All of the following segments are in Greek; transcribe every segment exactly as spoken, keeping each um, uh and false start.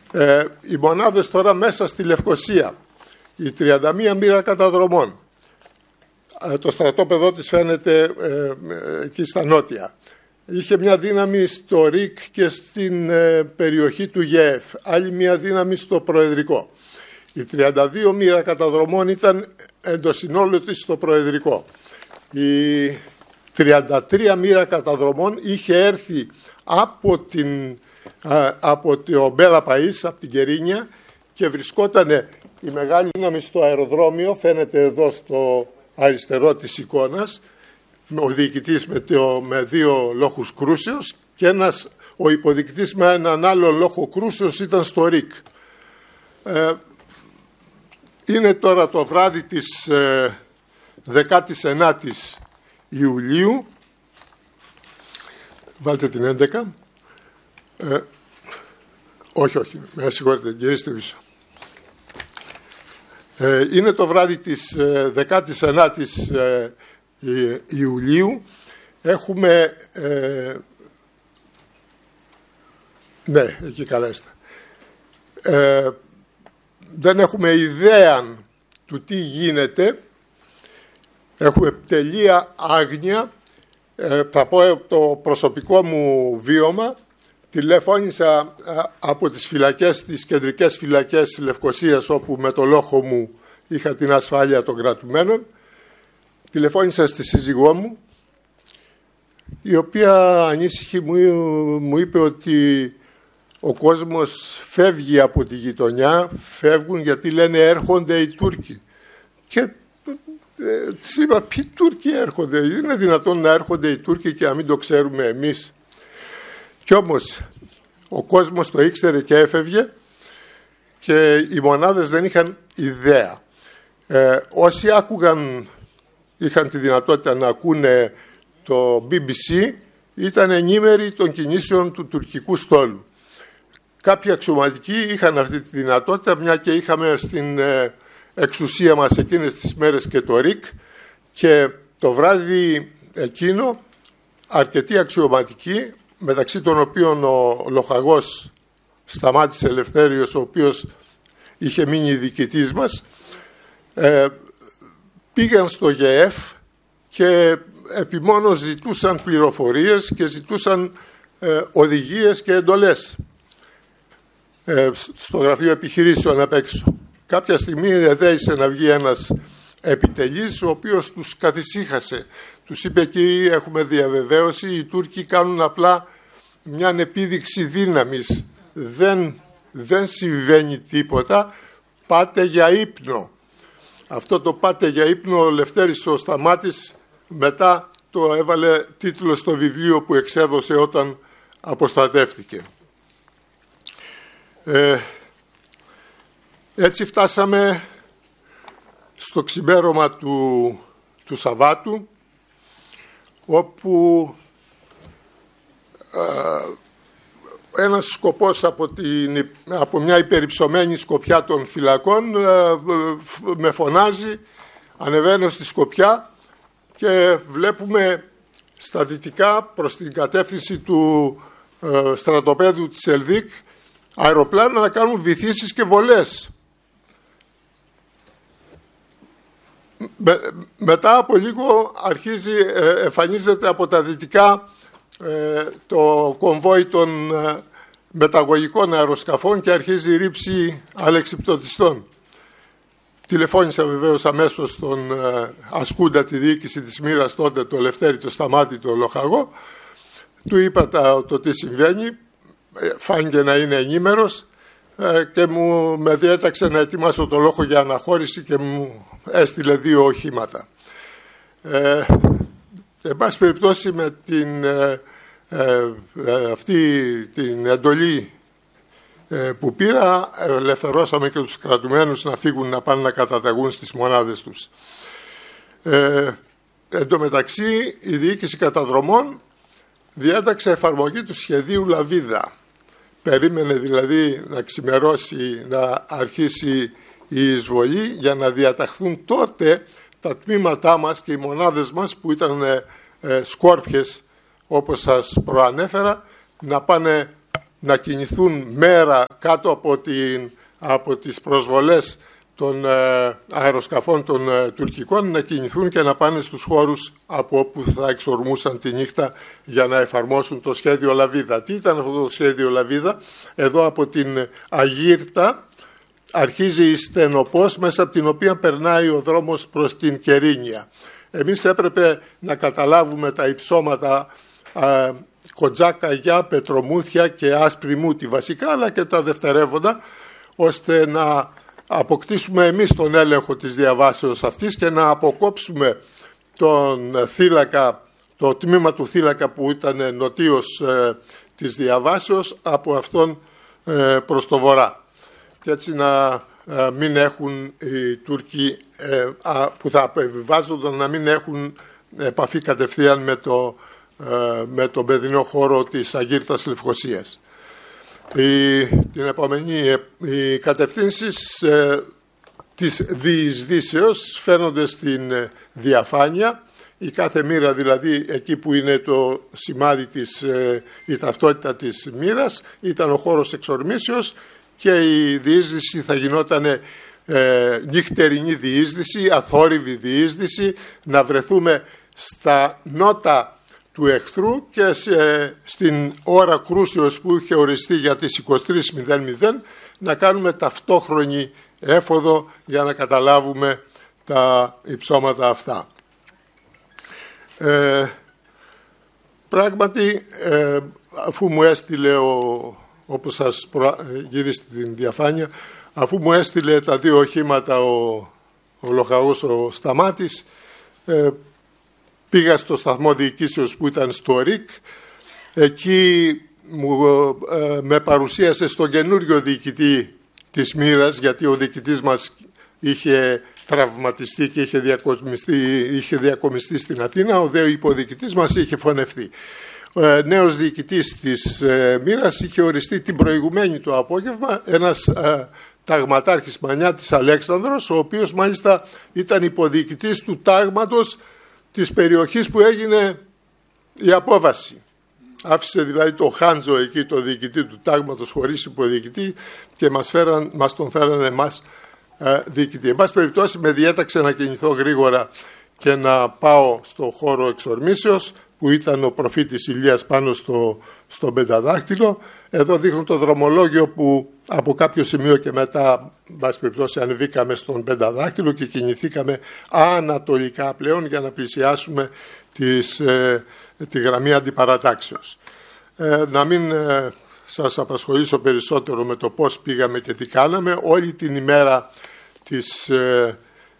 Ε, οι μονάδες τώρα μέσα στη Λευκοσία, η τριάντα μία μοίρα καταδρομών, ε, το στρατόπεδό της φαίνεται ε, εκεί στα νότια. Είχε μια δύναμη στο ΡΙΚ και στην ε, περιοχή του ΓΕΕΦ, άλλη μια δύναμη στο Προεδρικό. Η τριάντα δύο μοίρα καταδρομών ήταν εντοσυνόλου της στο Προεδρικό. Η τριάντα τρία μοίρα καταδρομών είχε έρθει από, την, α, από το Μπέλα Παΐς, από την Κερίνια, και βρισκόταν η μεγάλη δύναμη στο αεροδρόμιο, φαίνεται εδώ στο αριστερό της εικόνας, ο διοικητής με, το, με δύο λόχους κρούσεως και ένας, ο υποδιοικητής με έναν άλλο λόχο κρούσεως ήταν στο ΡΙΚ. Ε, είναι τώρα το βράδυ της ε, δεκάτης ενάτης Ιουλίου, βάλτε την έντεκα, ε, όχι, όχι, με συγχωρείτε, γυρίστε πίσω. Ε, είναι το βράδυ της ε, δεκάτης ενάτης ε, Ιουλίου. Έχουμε, ε, ναι, εκεί καλά είστε. Ε, δεν έχουμε ιδέα του τι γίνεται. Έχουμε τελεία άγνοια. Ε, θα πω το προσωπικό μου βίωμα. Τηλεφώνησα από τις φυλακές, τις κεντρικές φυλακές της Λευκοσίας, όπου με το λόχο μου είχα την ασφάλεια των κρατουμένων. Τηλεφώνησα στη σύζυγό μου, η οποία ανήσυχη μου, μου είπε ότι ο κόσμος φεύγει από τη γειτονιά, φεύγουν γιατί λένε έρχονται οι Τούρκοι. Και ε, της είπα, ποιοι Τούρκοι έρχονται, είναι δυνατόν να έρχονται οι Τούρκοι και να μην το ξέρουμε εμείς? Κι όμως ο κόσμος το ήξερε και έφευγε και οι μονάδες δεν είχαν ιδέα. Ε, όσοι άκουγαν, είχαν τη δυνατότητα να ακούνε το μπι μπι σι, ήταν ενήμεροι των κινήσεων του τουρκικού στόλου. Κάποιοι αξιωματικοί είχαν αυτή τη δυνατότητα, μια και είχαμε στην ε, εξουσία μας εκείνες τις μέρες και το ΡΙΚ, και το βράδυ εκείνο αρκετοί αξιωματικοί, μεταξύ των οποίων ο λοχαγός Σταμάτης Ελευθέριος, ο οποίος είχε μείνει διοικητής μας, ε, πήγαν στο ΓΕΕΦ και επιμόνως ζητούσαν πληροφορίες και ζητούσαν ε, οδηγίες και εντολές ε, στο γραφείο επιχειρήσεων απ' έξω. Κάποια στιγμή εδέησε να βγει ένας επιτελής, ο οποίος τους καθησύχασε. Τους είπε, κύριοι, έχουμε διαβεβαίωση, οι Τούρκοι κάνουν απλά μια επίδειξη δύναμης. Δεν, δεν συμβαίνει τίποτα, πάτε για ύπνο. Αυτό το πάτε για ύπνο ο Λευτέρης ο Σταμάτης μετά το έβαλε τίτλο στο βιβλίο που εξέδωσε όταν αποστρατεύτηκε. Ε, έτσι φτάσαμε στο ξημέρωμα του, του Σαββάτου, όπου ε, ένας σκοπός από, την, από μια υπερυψωμένη σκοπιά των φυλακών ε, με φωνάζει, ανεβαίνω στη σκοπιά και βλέπουμε στα δυτικά προς την κατεύθυνση του ε, στρατοπέδου της Ελδίκ αεροπλάνα να κάνουν βυθίσεις και βολές. Με, μετά από λίγο αρχίζει, ε, εμφανίζεται από τα δυτικά ε, το κομβόι των ε, μεταγωγικών αεροσκαφών και αρχίζει η ρήψη αλεξιπτωτιστών. Τηλεφώνησα βεβαίως αμέσως στον ε, ασκούντα τη διοίκηση της Μοίρας τότε, το Λευτέρη, το Σταμάτη, το Λοχαγό. Του είπα τα, το τι συμβαίνει, φάνηκε να είναι ενήμερος ε, και μου με διέταξε να ετοιμάσω το λόχο για αναχώρηση και μου έστειλε δύο οχήματα. Ε, εν πάση περιπτώσει, με την, ε, ε, ε, αυτή την εντολή ε, που πήρα, ελευθερώσαμε και τους κρατουμένους να φύγουν, να πάνε να καταταγούν στις μονάδες τους. Ε, εν τω μεταξύ, η διοίκηση καταδρομών διέταξε εφαρμογή του σχεδίου Λαβίδα. Περίμενε δηλαδή να ξημερώσει, να αρχίσει η εισβολή για να διαταχθούν τότε τα τμήματά μας και οι μονάδες μας που ήταν ε, σκόρπιες, όπως σας προανέφερα, να πάνε να κινηθούν μέρα κάτω από, την, από τις προσβολές των ε, αεροσκαφών των ε, τουρκικών, να κινηθούν και να πάνε στους χώρους από όπου θα εξορμούσαν τη νύχτα για να εφαρμόσουν το σχέδιο Λαβίδα. Τι ήταν αυτό το σχέδιο Λαβίδα? Εδώ από την Αγύρτα αρχίζει η στενοπός, μέσα από την οποία περνάει ο δρόμος προς την Κερίνια. Εμείς έπρεπε να καταλάβουμε τα υψώματα ε, Κοντζάκα, Γιά, Πετρομούθια και Άσπρη Μούτη βασικά, αλλά και τα δευτερεύοντα, ώστε να αποκτήσουμε εμείς τον έλεγχο της διαβάσεως αυτής και να αποκόψουμε τον θύλακα, το τμήμα του θύλακα που ήταν νοτίως ε, της διαβάσεως από αυτόν ε, προς το βορρά. Και έτσι να ε, μην έχουν οι Τούρκοι ε, α, που θα επιβάζονταν να μην έχουν επαφή κατευθείαν με το, ε, με τον παιδινό χώρο της Αγύρτας Λευκωσίας. Η, την επόμενη, οι κατευθύνσεις ε, της διεισδύσεως φαίνονται στην ε, διαφάνεια. Η κάθε μοίρα, δηλαδή εκεί που είναι το σημάδι της, ε, η ταυτότητα της μοίρας, ήταν ο χώρος εξορμήσεως και η διείσδυση θα γινόταν ε, νυχτερινή διείσδυση, αθόρυβη διείσδυση, να βρεθούμε στα νότα του εχθρού και σε, στην ώρα κρούσεως που είχε οριστεί για τις είκοσι τρεις μηδέν μηδέν να κάνουμε ταυτόχρονη έφοδο για να καταλάβουμε τα υψώματα αυτά. Ε, πράγματι, ε, αφού μου έστειλε, ο, όπως σας προ, γυρίσει την διαφάνεια, αφού μου έστειλε τα δύο οχήματα ο, ο Λοχαγός ο Σταμάτης, ε, πήγα στο σταθμό διοικήσεως που ήταν στο ΡΙΚ. Εκεί μου, ε, με παρουσίασε στον καινούριο διοικητή της μοίρας, γιατί ο διοικητής μας είχε τραυματιστεί και είχε διακομιστεί, είχε διακομιστεί στην Αθήνα. Ο δε υποδιοικητής μας είχε φωνευτεί. Ε, νέος διοικητής της ε, μοίρας είχε οριστεί την προηγουμένη το απόγευμα, ένας ε, ταγματάρχης Μανιάτης Αλέξανδρος, ο οποίος μάλιστα ήταν υποδιοικητής του τάγματος της περιοχής που έγινε η απόβαση. Άφησε δηλαδή το Χάντζο εκεί, το διοικητή του τάγματος, χωρίς υποδιοικητή και μας, φέραν, μας τον φέρανε εμάς ε, διοικητή. Εν πάση περιπτώσει με διέταξε να κινηθώ γρήγορα και να πάω στο χώρο εξορμήσεως που ήταν ο προφήτης Ηλίας πάνω στο, στο πενταδάχτυλο. Εδώ δείχνω το δρομολόγιο που από κάποιο σημείο και μετά, εν πάση περιπτώσει, ανεβήκαμε στον πενταδάχτυλο και κινηθήκαμε ανατολικά πλέον για να πλησιάσουμε τις, ε, τη γραμμή αντιπαρατάξεως. Ε, να μην ε, σας απασχολήσω περισσότερο με το πώς πήγαμε και τι κάναμε. Όλη την ημέρα της, ε,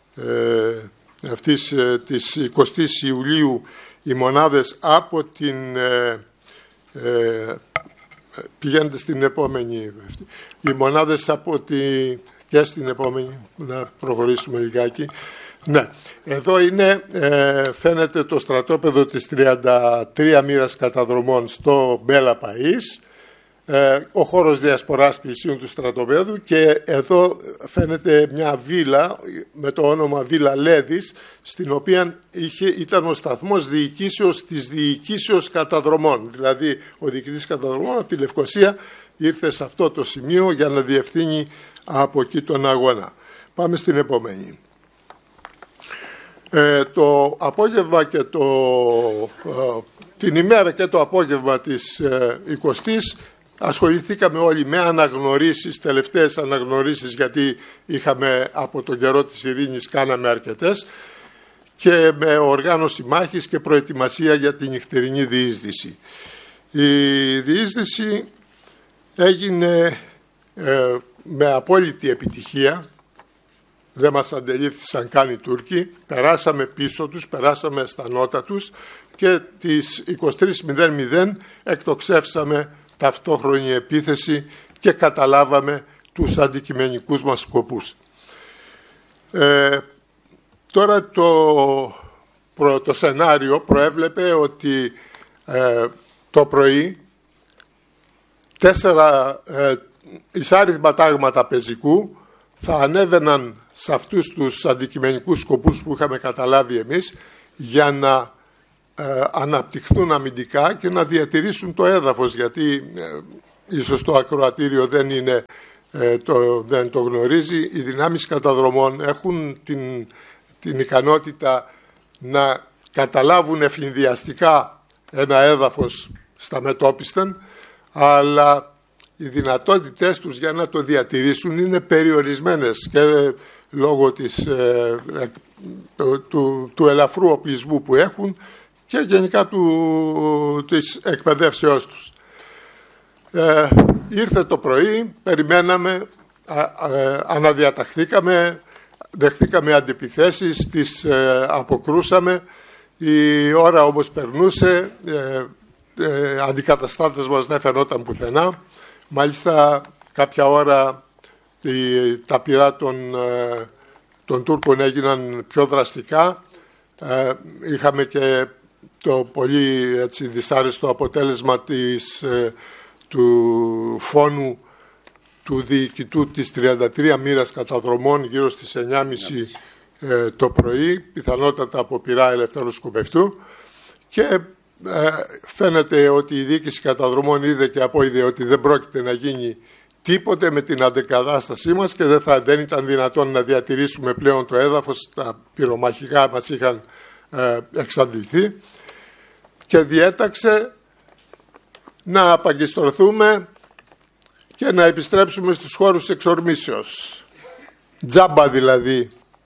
ε, αυτής ε, της εικοστής Ιουλίου οι μονάδες από την... Ε, ε, πηγαίνετε στην επόμενη. Οι μονάδες από τη... και στην επόμενη, να προχωρήσουμε λιγάκι. Ναι, εδώ είναι, ε, φαίνεται το στρατόπεδο της τριάντα τρία μοίρας καταδρομών στο Μπέλα Παΐς, ε, ο χώρος διασποράς πλησίων του στρατοπέδου και εδώ φαίνεται μια βίλα με το όνομα Βίλα Λέδης, στην οποία είχε, ήταν ο σταθμός διοικήσεως της διοικήσεως καταδρομών. Δηλαδή ο διοικητής καταδρομών από τη Λευκωσία ήρθε σε αυτό το σημείο για να διευθύνει από εκεί τον αγώνα. Πάμε στην επόμενη. Ε, το απόγευμα και το, ε, την ημέρα και το απόγευμα της ε, εικοστής ασχοληθήκαμε όλοι με αναγνωρίσεις, τελευταίες αναγνωρίσεις, γιατί είχαμε από τον καιρό της ειρήνης κάναμε αρκετές, και με οργάνωση μάχης και προετοιμασία για την νυχτερινή διείσδυση. Η διείσδυση έγινε ε, με απόλυτη επιτυχία. Δεν μας αντελήφθησαν καν οι Τούρκοι, περάσαμε πίσω τους, περάσαμε στα νότα τους και τις είκοσι τρεις μηδέν μηδέν εκτοξεύσαμε ταυτόχρονη επίθεση και καταλάβαμε τους αντικειμενικούς μας σκοπούς. Ε, τώρα το, προ, το σενάριο προέβλεπε ότι ε, το πρωί τέσσερα ε, εισάριθμα τάγματα πεζικού θα ανέβαιναν σε αυτούς τους αντικειμενικούς σκοπούς που είχαμε καταλάβει εμείς για να ε, αναπτυχθούν αμυντικά και να διατηρήσουν το έδαφος, γιατί ε, ίσως το ακροατήριο δεν, είναι, ε, το, δεν το γνωρίζει, οι δυνάμεις καταδρομών έχουν την, την ικανότητα να καταλάβουν ευνηδιαστικά ένα έδαφος στα μετώπισθεν, αλλά οι δυνατότητες τους για να το διατηρήσουν είναι περιορισμένες και λόγω της, ε, του, του ελαφρού οπλισμού που έχουν και γενικά του, της εκπαιδεύσεώς τους. Ε, ήρθε το πρωί, περιμέναμε, α, α, αναδιαταχθήκαμε, δεχτήκαμε αντιπιθέσεις, τις ε, αποκρούσαμε. Η ώρα όμως περνούσε, ε, ε, αντικαταστάτες μας δεν φαινόταν πουθενά. Μάλιστα κάποια ώρα η, τα πυρά των, ε, των Τούρκων έγιναν πιο δραστικά. Ε, είχαμε και το πολύ έτσι, δυσάρεστο αποτέλεσμα της, ε, του φόνου του διοικητού της τριάντα τρία μοίρας καταδρομών γύρω στις εννιά και μισή ε, το πρωί, πιθανότατα από πυρά ελευθέρου σκοπευτού, και ε, φαίνεται ότι η διοίκηση καταδρομών είδε και απόειδε ότι δεν πρόκειται να γίνει τίποτε με την αντεκατάστασή μας και δεν, θα, δεν ήταν δυνατόν να διατηρήσουμε πλέον το έδαφος, τα πυρομαχικά μας είχαν ε, εξαντληθεί, και διέταξε να απαγκιστρωθούμε και να επιστρέψουμε στους χώρους εξορμήσεως. Τζάμπα δηλαδή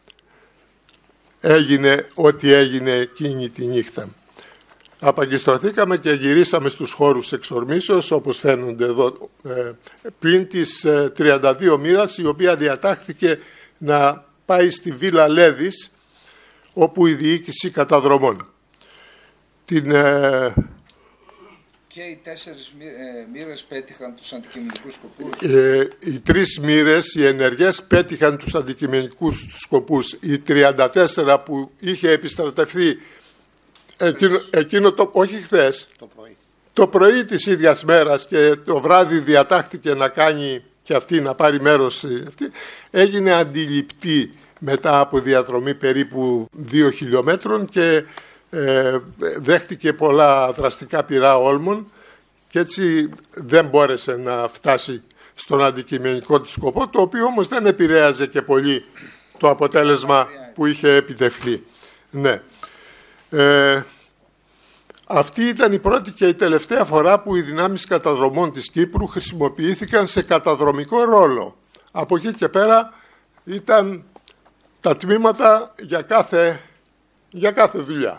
έγινε ό,τι έγινε εκείνη τη νύχτα. Απαγκιστρωθήκαμε και γυρίσαμε στους χώρους εξορμήσεως, όπως φαίνονται εδώ, ε, πλην της ε, τριάντα δύο μοίρας, η οποία διατάχθηκε να πάει στη Βίλα Λέδης, όπου η διοίκηση καταδρομών. Την, ε, και οι τέσσερις μοίρες πέτυχαν τους αντικειμενικούς σκοπούς. Ε, οι τρεις μοίρες, οι ενεργές, πέτυχαν τους αντικειμενικούς σκοπούς. Οι τριάντα τέσσερα που είχε επιστρατευθεί εκείνο, εκείνο το, όχι χθες, το πρωί. το πρωί της ίδιας μέρας, και το βράδυ διατάχθηκε να κάνει και αυτή, να πάρει μέρος αυτή, έγινε αντιληπτή μετά από διαδρομή περίπου δύο χιλιόμετρων και ε, δέχτηκε πολλά δραστικά πυρά όλμων, και έτσι δεν μπόρεσε να φτάσει στον αντικειμενικό της σκοπό, το οποίο όμως δεν επηρέαζε και πολύ το αποτέλεσμα που είχε επιτευχθεί. Ναι. Ε, αυτή ήταν η πρώτη και η τελευταία φορά που οι δυνάμεις καταδρομών της Κύπρου χρησιμοποιήθηκαν σε καταδρομικό ρόλο. Από εκεί και πέρα ήταν τα τμήματα για κάθε, για κάθε δουλειά.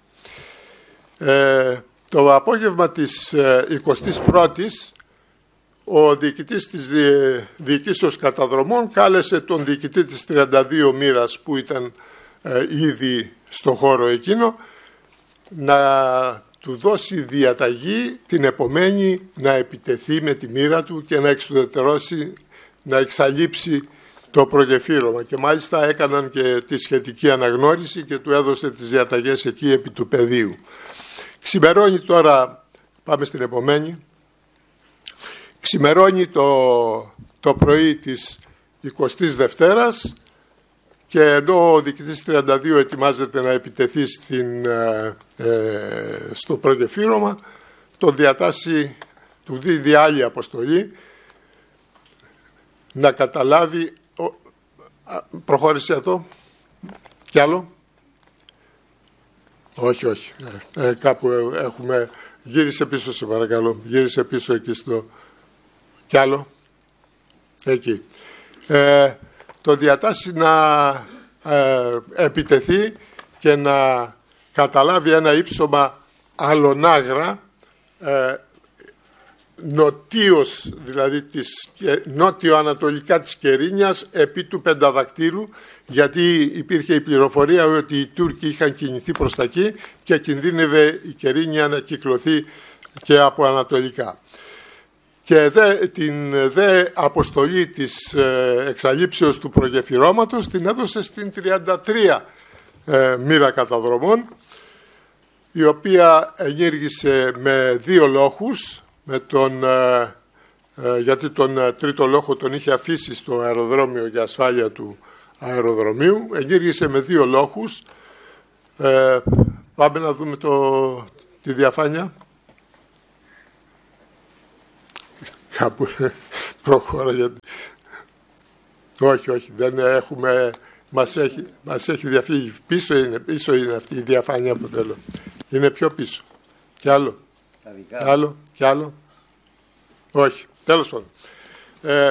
Ε, το απόγευμα της ε, εικοστής πρώτης ο διοικητής της διοικήσεως καταδρομών κάλεσε τον διοικητή της τριάντα δύο μοίρας, που ήταν ε, ήδη στο χώρο εκείνο, να του δώσει διαταγή την επομένη να επιτεθεί με τη μοίρα του και να εξουδετερώσει, να εξαλείψει το προγεφύρωμα, και μάλιστα έκαναν και τη σχετική αναγνώριση και του έδωσε τις διαταγές εκεί επί του πεδίου. Ξημερώνει τώρα, πάμε στην επομένη, ξημερώνει το, το πρωί της εικοστής Δευτέρας, και ενώ ο διοικητής τριάντα δύο ετοιμάζεται να επιτεθεί στην, ε, ε, στο προγεφύρωμα, τον διατάσσει, του δίδει άλλη αποστολή να καταλάβει. Ο, α, προχώρησε εδώ. Κι άλλο. Όχι, όχι. Ε, ε, κάπου έχουμε. Γύρισε πίσω, σε παρακαλώ. Γύρισε πίσω εκεί στο. Κι άλλο. Εκεί. Ε, το διατάσσει να ε, επιτεθεί και να καταλάβει ένα ύψωμα αλωνάγρα, ε, νοτίως, δηλαδή της, νότιο-ανατολικά της Κερίνιας, επί του Πενταδακτύλου, γιατί υπήρχε η πληροφορία ότι οι Τούρκοι είχαν κινηθεί προς τα εκεί και κινδύνευε η Κερίνια να κυκλωθεί και από ανατολικά. Και δε, την δε αποστολή της ε, εξαλείψεως του προγεφυρώματος την έδωσε στην τριάντα τρία ε, μοίρα καταδρομών, η οποία ενήργησε με δύο λόχους, με τον, ε, ε, γιατί τον ε, τρίτο λόχο τον είχε αφήσει στο αεροδρόμιο για ασφάλεια του αεροδρομίου. Ενήργησε με δύο λόχους. Ε, πάμε να δούμε το, τη διαφάνεια. κάπου προχώρα. Γιατί... όχι, όχι, δεν έχουμε... Μας έχει, μας έχει διαφύγει. Πίσω είναι, πίσω είναι αυτή η διαφάνεια που θέλω. Είναι πιο πίσω. Κι άλλο. Κι άλλο, κι άλλο. Όχι, τέλος πάντων. Ε,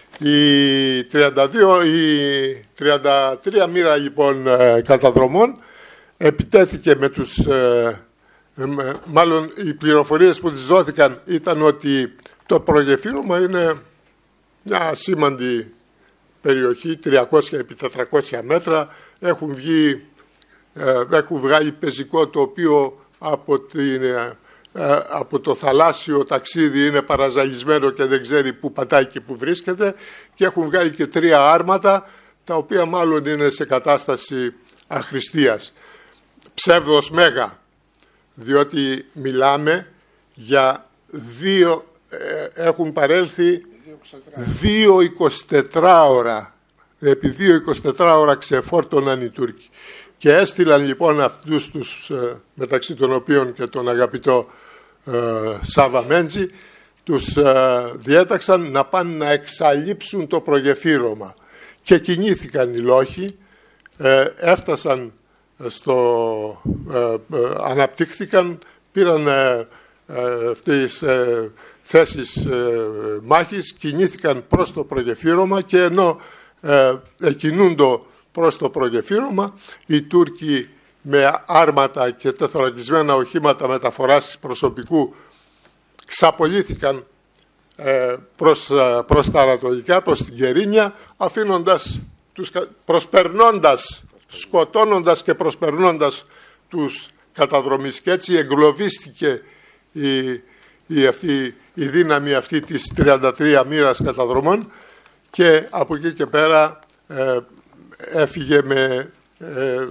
η, τριάντα δύο, η τριάντα τρία μοίρα λοιπόν ε, καταδρομών επιτέθηκε με τους... Ε, ε, μάλλον οι πληροφορίες που τις δόθηκαν ήταν ότι το προγεφύρωμα είναι μια σήμαντη περιοχή, τριακόσια επί τετρακόσια μέτρα, έχουν, βγει, ε, έχουν βγάλει πεζικό το οποίο από, την, ε, από το θαλάσσιο ταξίδι είναι παραζαλισμένο και δεν ξέρει που πατάει και που βρίσκεται, και έχουν βγάλει και τρία άρματα τα οποία μάλλον είναι σε κατάσταση αχρηστίας. Ψεύδος μέγα, διότι μιλάμε για δύο, ε, έχουν παρέλθει δύο εικοσιτετράωρα, επί δύο εικοσιτετράωρα ξεφόρτωναν οι Τούρκοι και έστειλαν λοιπόν αυτούς τους, μεταξύ των οποίων και τον αγαπητό ε, Σάβα Μέντζη, τους ε, διέταξαν να πάνε να εξαλείψουν το προγεφύρωμα και κινήθηκαν οι λόχοι, ε, έφτασαν στο, ε, ε, αναπτύχθηκαν, πήραν ε, ε, αυτές ε, θέσεις ε, μάχης, κινήθηκαν προς το προγεφύρωμα και ενώ ε, εκκινούντο προς το προγεφύρωμα, οι Τούρκοι με άρματα και τεθωρακισμένα οχήματα μεταφοράς προσωπικού ξαπολύθηκαν ε, προς, προς τα ανατολικά, προς την Κερίνια, αφήνοντας τους, προσπερνώντας, σκοτώνοντας και προσπερνώντας τους καταδρομείς, και έτσι εγκλωβίστηκε η, η, αυτή, η δύναμη αυτή της τριάντα τρία μοίρας καταδρομών και από εκεί και πέρα ε, έφυγε με, ε,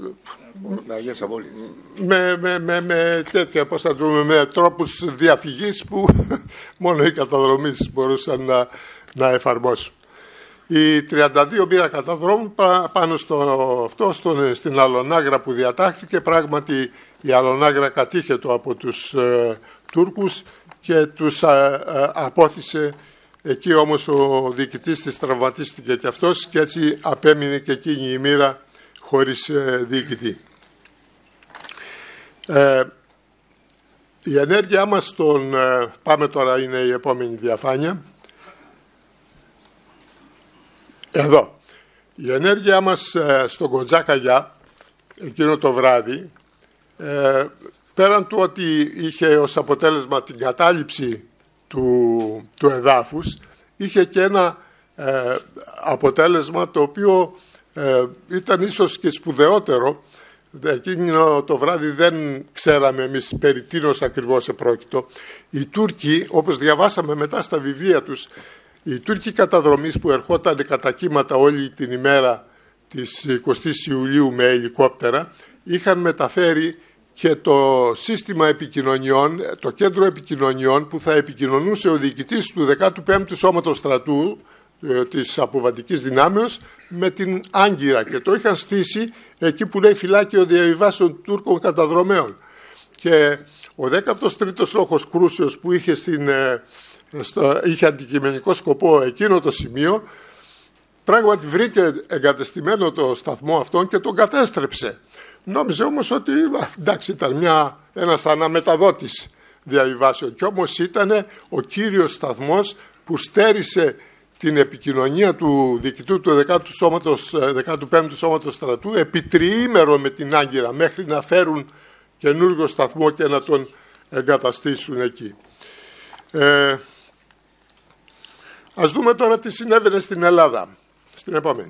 με, με, με, με τέτοια, πώς θα το πούμε, με τρόπους διαφυγής που μόνο οι καταδρομείς μπορούσαν να, να εφαρμόσουν. Η τριάντα δύο μοίρα καταδρόμου πάνω στο, αυτό, στο, στην Αλονάγρα που διατάχθηκε, πράγματι η Αλονάγρα κατήχετο από τους ε, Τούρκους και τους ε, ε, απόθυσε. Εκεί όμως ο διοικητής της τραυματίστηκε και αυτός και έτσι απέμεινε και εκείνη η μοίρα χωρίς ε, διοικητή. Ε, η ενέργειά μας στον... Ε, πάμε τώρα, είναι η επόμενη διαφάνεια. Εδώ. Η ενέργειά μας ε, στον Κοντζάκαγιά εκείνο το βράδυ, ε, πέραν του ότι είχε ως αποτέλεσμα την κατάληψη του, του εδάφους, είχε και ένα ε, αποτέλεσμα το οποίο ε, ήταν ίσως και σπουδαιότερο. Εκείνο το βράδυ δεν ξέραμε εμείς περί τίνος ακριβώς επρόκειτο. Οι Τούρκοι, όπως διαβάσαμε μετά στα βιβλία τους, οι Τούρκοι καταδρομείς που ερχόταν κατά κύματα όλη την ημέρα της εικοστής Ιουλίου με ελικόπτερα, είχαν μεταφέρει και το σύστημα επικοινωνιών, το κέντρο επικοινωνιών που θα επικοινωνούσε ο διοικητής του δεκάτου πέμπτου Σώματος Στρατού ε, της Αποβατικής Δυνάμεως με την Άγκυρα, και το είχαν στήσει εκεί που λέει φυλάκιο διαβιβάσεων Τούρκων καταδρομέων. Και ο δέκατος τρίτος λόγος κρούσεως που είχε, στην, ε, στο, είχε αντικειμενικό σκοπό εκείνο το σημείο, πράγματι βρήκε εγκατεστημένο το σταθμό αυτόν και τον κατέστρεψε. Νόμιζε όμως ότι εντάξει, ήταν μια, ένας αναμεταδότης διαβιβάσεων, και όμως ήταν ο κύριος σταθμός που στέρισε την επικοινωνία του διοικητού του δεκάτου πέμπτου Σώματος Στρατού επί τριήμερο με την Άγκυρα, μέχρι να φέρουν καινούργιο σταθμό και να τον εγκαταστήσουν εκεί. Ε, ας δούμε τώρα τι συνέβαινε στην Ελλάδα, στην επόμενη.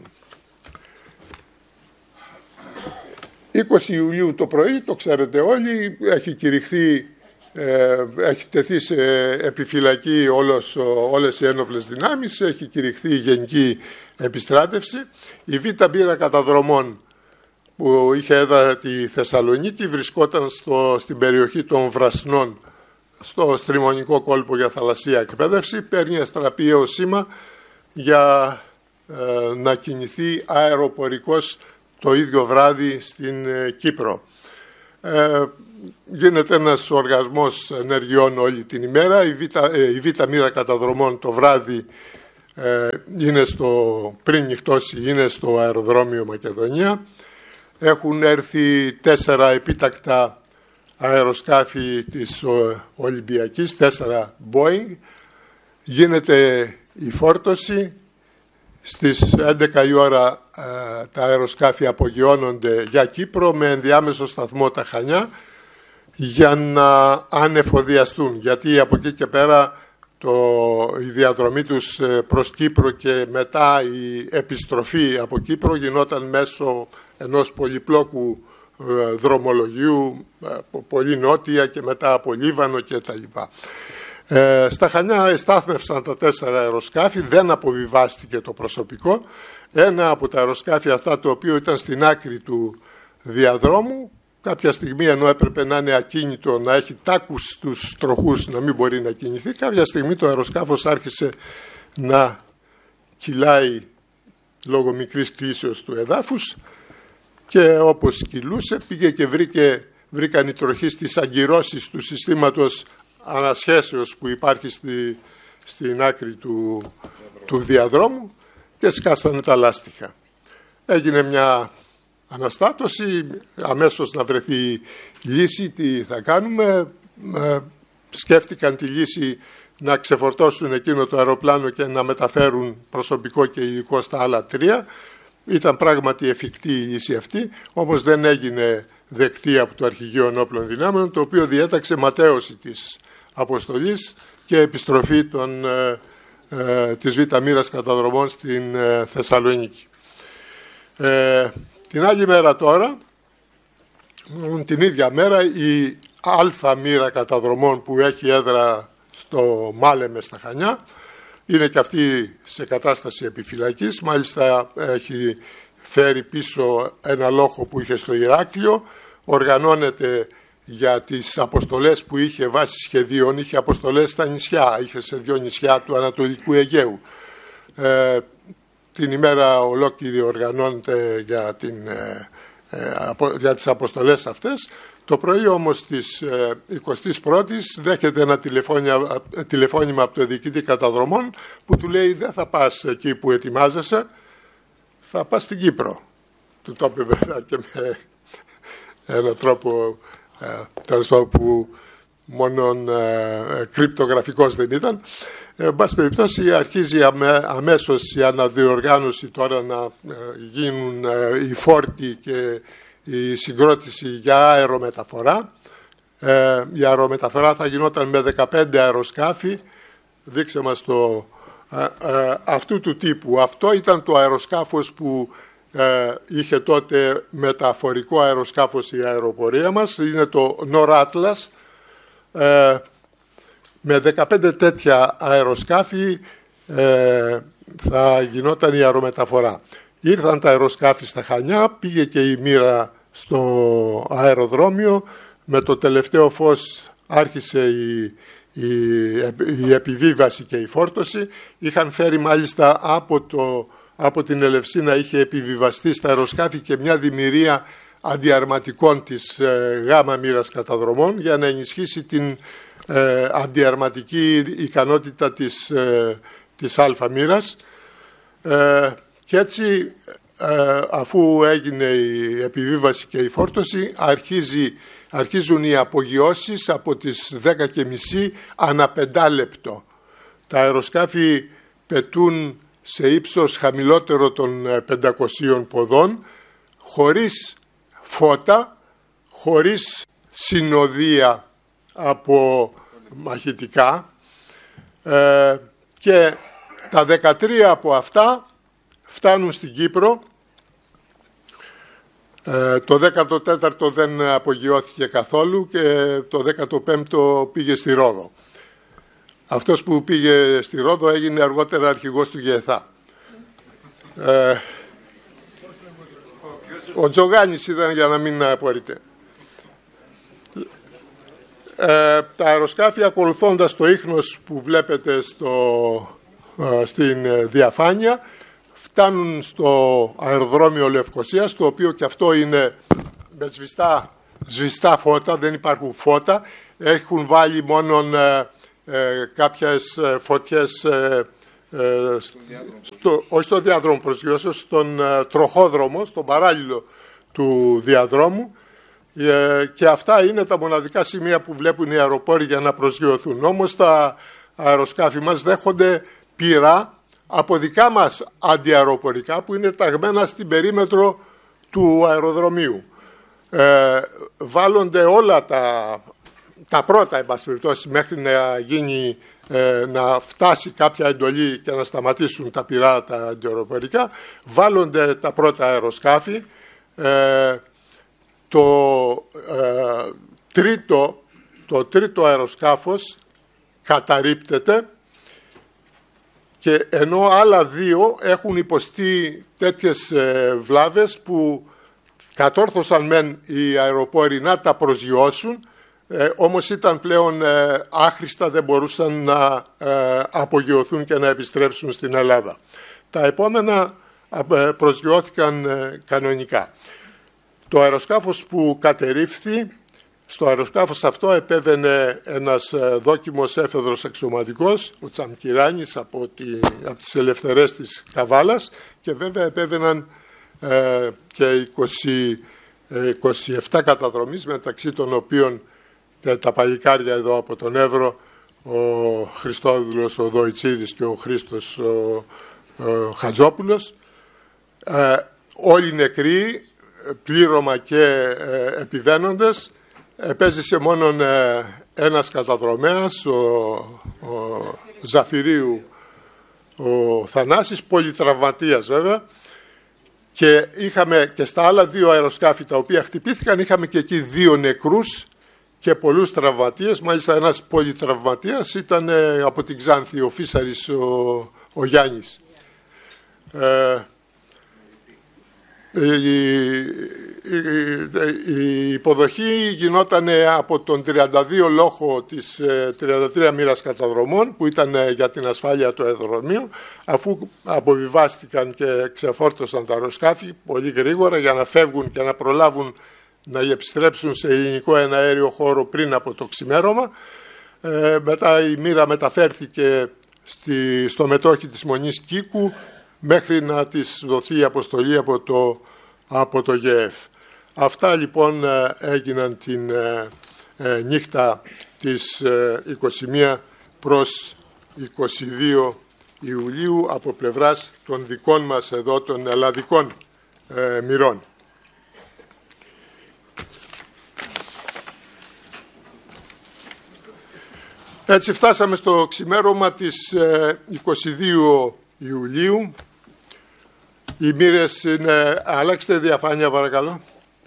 είκοσι Ιουλίου το πρωί, το ξέρετε όλοι, έχει κηρυχθεί, ε, έχει τεθεί σε επιφυλακή όλος, όλες οι ένοπλες δυνάμεις, έχει κηρυχθεί η γενική επιστράτευση. Η Β' Μοίρα καταδρομών που είχε έδρα τη Θεσσαλονίκη βρισκόταν στο, στην περιοχή των Βρασνών, στο στριμονικό κόλπο για θαλασσία εκπαίδευση. Παίρνει αστραπιαίο σήμα για ε, να κινηθεί αεροπορικός το ίδιο βράδυ στην ε, Κύπρο. Ε, γίνεται ένας οργασμός ενεργειών όλη την ημέρα. Η Β, ε, η Β μοίρα καταδρομών το βράδυ ε, είναι στο, πριν νυχτώσει, είναι στο αεροδρόμιο Μακεδονία. Έχουν έρθει τέσσερα επίτακτα αεροσκάφη της Ολυμπιακής, τέσσερα Boeing. Γίνεται η φόρτωση. Στις έντεκα η ώρα ε, τα αεροσκάφη απογειώνονται για Κύπρο με ενδιάμεσο σταθμό τα Χανιά για να ανεφοδιαστούν, γιατί από εκεί και πέρα το, η διαδρομή τους προς Κύπρο και μετά η επιστροφή από Κύπρο γινόταν μέσω ενός πολυπλόκου ε, δρομολογίου ε, πολύ νότια και μετά από Λίβανο και τα λοιπά. Ε, στα Χανιά εστάθμευσαν τα τέσσερα αεροσκάφη, δεν αποβιβάστηκε το προσωπικό. Ένα από τα αεροσκάφη αυτά, το οποίο ήταν στην άκρη του διαδρόμου, κάποια στιγμή ενώ έπρεπε να είναι ακίνητο, να έχει τάκους στους τροχούς, να μην μπορεί να κινηθεί, κάποια στιγμή το αεροσκάφος άρχισε να κυλάει λόγω μικρής κλίσεως του εδάφους και όπως κυλούσε πήγε και βρήκε, βρήκαν οι τροχοί στις αγκυρώσεις του συστήματος ανασχέσεως που υπάρχει στη, στην άκρη του, του διαδρόμου και σκάσανε τα λάστιχα. Έγινε μια αναστάτωση, αμέσως να βρεθεί λύση, τι θα κάνουμε. Ε, σκέφτηκαν τη λύση να ξεφορτώσουν εκείνο το αεροπλάνο και να μεταφέρουν προσωπικό και υλικό στα άλλα τρία. Ήταν πράγματι εφικτή η λύση αυτή, όμως δεν έγινε δεκτή από το Αρχηγείο Ενόπλων Δυνάμεων, το οποίο διέταξε ματαίωση της αποστολής και επιστροφή των, ε, ε, της Β' μοίρας καταδρομών στην ε, Θεσσαλονίκη. Ε, την άλλη μέρα τώρα, την ίδια μέρα, η Α' μοίρα καταδρομών που έχει έδρα στο Μάλεμε στα Χανιά, είναι και αυτή σε κατάσταση επιφυλακής, μάλιστα έχει φέρει πίσω ένα λόχο που είχε στο Ηράκλειο, οργανώνεται για τις αποστολές που είχε βάσει σχεδίων, είχε αποστολές στα νησιά, είχε σε δύο νησιά του Ανατολικού Αιγαίου. Ε, την ημέρα ολόκληρη οργανώνεται για, την, ε, ε, για τις αποστολές αυτές. Το πρωί όμως της ε, εικοστής πρώτης δέχεται ένα τηλεφώνημα, τηλεφώνημα από το διοικητή καταδρομών που του λέει δεν θα πας εκεί που ετοιμάζεσαι, θα πας στην Κύπρο. Του το είπε βέβαια και με έναν τρόπο ε, τέλος πάντων που μόνον ε, κρυπτογραφικός δεν ήταν. Εν πάση περιπτώσει αρχίζει αμέ, αμέσως η αναδιοργάνωση τώρα να ε, γίνουν ε, οι φόρτοι και η συγκρότηση για αερομεταφορά. Ε, η αερομεταφορά θα γινόταν με δεκαπέντε αεροσκάφη. Δείξε μας το ε, ε, αυτού του τύπου. Αυτό ήταν το αεροσκάφος που ε, είχε τότε μεταφορικό αεροσκάφος η αεροπορία μας. Είναι το Nor-Atlas. Ε, με δεκαπέντε τέτοια αεροσκάφη ε, θα γινόταν η αερομεταφορά. Ήρθαν τα αεροσκάφη στα Χανιά, πήγε και η μοίρα στο αεροδρόμιο. Με το τελευταίο φως άρχισε η, η, η επιβίβαση και η φόρτωση. Είχαν φέρει μάλιστα από, το, από την Ελευσίνα, είχε επιβιβαστεί στα αεροσκάφη και μια δημιουργία αντιαρματικών της ε, γάμα μοίρας καταδρομών για να ενισχύσει την ε, αντιαρματική ικανότητα της, ε, της Α μοίρας. Ε, και έτσι ε, αφού έγινε η επιβίβαση και η φόρτωση αρχίζει, αρχίζουν οι απογειώσεις από τις δέκα και μισή ανά πεντάλεπτο. Τα αεροσκάφη πετούν σε ύψος χαμηλότερο των πεντακοσίων ποδών, χωρίς φώτα, χωρίς συνοδεία από μαχητικά ε, και τα δεκατρία από αυτά φτάνουν στην Κύπρο. Ε, το δέκατο τέταρτο δεν απογειώθηκε καθόλου και το δέκατο πέμπτο πήγε στη Ρόδο. Αυτός που πήγε στη Ρόδο έγινε αργότερα αρχηγός του ΓΕΘΑ. Ε, ο Τζογάνης ήταν, για να μην απορείτε. Ε, τα αεροσκάφη, ακολουθώντας το ίχνος που βλέπετε στο, ε, στην διαφάνεια, φτάνουν στο αεροδρόμιο Λευκωσίας, το οποίο και αυτό είναι με σβηστά σβηστά φώτα, δεν υπάρχουν φώτα. Έχουν βάλει μόνο ε, ε, κάποιες ε, φωτιές, ε, ε, στο, όχι στο διάδρομο προσγειώσεως, στον ε, τροχόδρομο, στον παράλληλο του διαδρόμου. Ε, και αυτά είναι τα μοναδικά σημεία που βλέπουν οι αεροπόροι για να προσγειωθούν. Όμως τα αεροσκάφη μας δέχονται πυρά από δικά μας αντιαεροπορικά που είναι ταγμένα στην περίμετρο του αεροδρομίου. Ε, βάλλονται όλα τα, τα πρώτα, εν πάση περιπτώσει, μέχρι να, γίνει, ε, να φτάσει κάποια εντολή και να σταματήσουν τα πυρά τα αντιαεροπορικά, βάλλονται τα πρώτα αεροσκάφη. Ε, το, ε, τρίτο, το τρίτο αεροσκάφος καταρρίπτεται, και ενώ άλλα δύο έχουν υποστεί τέτοιες ε, βλάβες που κατόρθωσαν μεν οι αεροπόροι να τα προσγειώσουν, ε, όμως ήταν πλέον ε, άχρηστα, δεν μπορούσαν να ε, απογειωθούν και να επιστρέψουν στην Ελλάδα. Τα επόμενα ε, προσγειώθηκαν ε, κανονικά. Το αεροσκάφος που κατερρίφθη, στο αεροσκάφος αυτό επέβαινε ένας δόκιμος έφεδρος αξιωματικός, ο Τσαμκυράνης, από, τη, από τις ελευθερές της Καβάλας, και βέβαια επέβαιναν ε, και είκοσι, είκοσι επτά καταδρομείς, μεταξύ των οποίων και τα παλικάρια εδώ από τον Εύρο, ο Χριστόδουλος, ο Δοϊτσίδης και ο Χρήστος ο, ο Χατζόπουλος. Ε, όλοι νεκροί, πλήρωμα και ε, επιβαίνοντες. Επέζησε μόνον ε, ένας καταδρομέας, ο, ο Ζαφυρίου, ο Θανάσης, πολυτραυματίας βέβαια, και είχαμε και στα άλλα δύο αεροσκάφη τα οποία χτυπήθηκαν, είχαμε και εκεί δύο νεκρούς και πολλούς τραυματίες. Μάλιστα ένας πολυτραυματίας ήταν ε, από την Ξάνθη, ο Φίσαρης, ο, ο Γιάννης. Ε, η, η υποδοχή γινόταν από τον τριάντα δύο λόχο της τριάντα τρία μοίρας καταδρομών, που ήταν για την ασφάλεια του αεροδρομίου, αφού αποβιβάστηκαν και ξεφόρτωσαν τα αεροσκάφη πολύ γρήγορα για να φεύγουν και να προλάβουν να επιστρέψουν σε ελληνικό εναέριο χώρο πριν από το ξημέρωμα. Ε, μετά η μοίρα μεταφέρθηκε στη, στο μετόχι της Μονής Κίκου, μέχρι να της δοθεί η αποστολή από το, από το ΓΕΕΦ. Αυτά λοιπόν έγιναν την ε, ε, νύχτα της ε, είκοσι μία προς είκοσι δύο Ιουλίου από πλευράς των δικών μας εδώ των ελλαδικών ε, μοιρών. Έτσι φτάσαμε στο ξημέρωμα της ε, είκοσι δύο Ιουλίου. Οι μοίρες είναι... Αλλάξτε διαφάνεια παρακαλώ.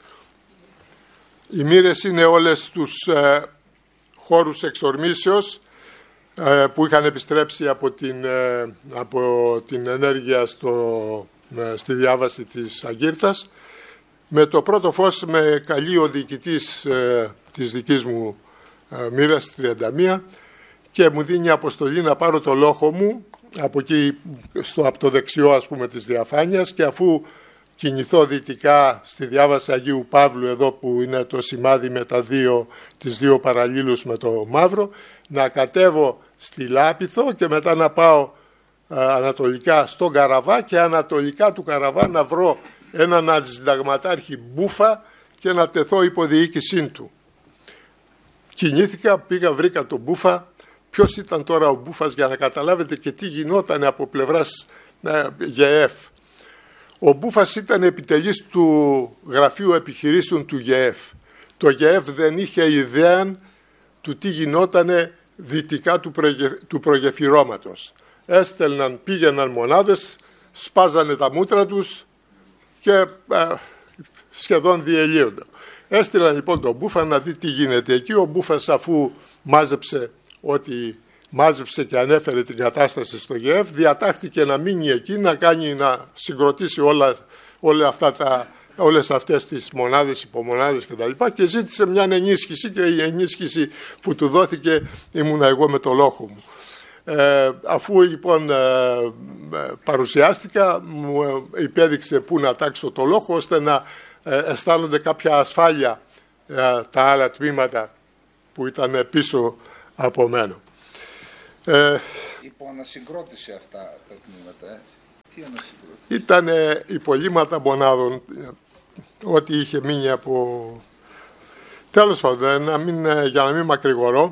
Οι μοίρες είναι όλες τους ε, χώρους εξορμήσεως ε, που είχαν επιστρέψει από την, ε, από την ενέργεια στο, ε, στη διάβαση της Αγκύρτας. Με το πρώτο φως με καλεί ο διοικητής ε, της δικής μου ε, μοίρας τριάντα μία και μου δίνει αποστολή να πάρω το λόχο μου από εκεί, στο, από το δεξιό ας πούμε της διαφάνειας, και αφού κινηθώ δυτικά στη διάβαση Αγίου Παύλου, εδώ που είναι το σημάδι με τα δύο, τις δύο παραλλήλους με το μαύρο, να κατέβω στη Λάπηθο και μετά να πάω α, ανατολικά στον Καραβά, και ανατολικά του Καραβά να βρω έναν αντισυνταγματάρχη Μπούφα και να τεθώ υπό διοίκησή του. Κινήθηκα, πήγα, βρήκα τον Μπούφα. Ποιος ήταν τώρα ο Μπούφας, για να καταλάβετε και τι γινόταν από πλευράς ε, ΓΕΕΦ. Ο Μπούφας ήταν επιτελής του Γραφείου Επιχειρήσεων του ΓΕΕΦ. Το ΓΕΕΦ δεν είχε ιδέα του τι γινότανε δυτικά του, προγε... του προγεφυρώματος. Έστελναν, πήγαιναν μονάδες, σπάζανε τα μούτρα τους και ε, σχεδόν διελύονται. Έστειλαν λοιπόν τον Μπούφα να δει τι γίνεται εκεί. Ο Μπούφας, αφού μάζεψε ότι μάζεψε και ανέφερε την κατάσταση στο ΓΕΕΦ, διατάχθηκε να μείνει εκεί, να κάνει, να συγκροτήσει όλα, όλα αυτά τα, όλες αυτές τις μονάδες, υπομονάδες κτλ. Και, και ζήτησε μια ενίσχυση, και η ενίσχυση που του δόθηκε ήμουνα εγώ με το λόχο μου. Ε, αφού λοιπόν ε, παρουσιάστηκα, μου υπέδειξε πού να τάξω το λόχο, ώστε να ε, αισθάνονται κάποια ασφάλεια τα άλλα τμήματα που ήταν πίσω από μένα. Ε, Υπό ανασυγκρότηση αυτά τα τμήματα, ε. Τι ανασυγκρότηση? Ήταν υπολείμματα μονάδων, ό,τι είχε μείνει από... Τέλος πάντων, να μην, για να μην μακρηγορώ,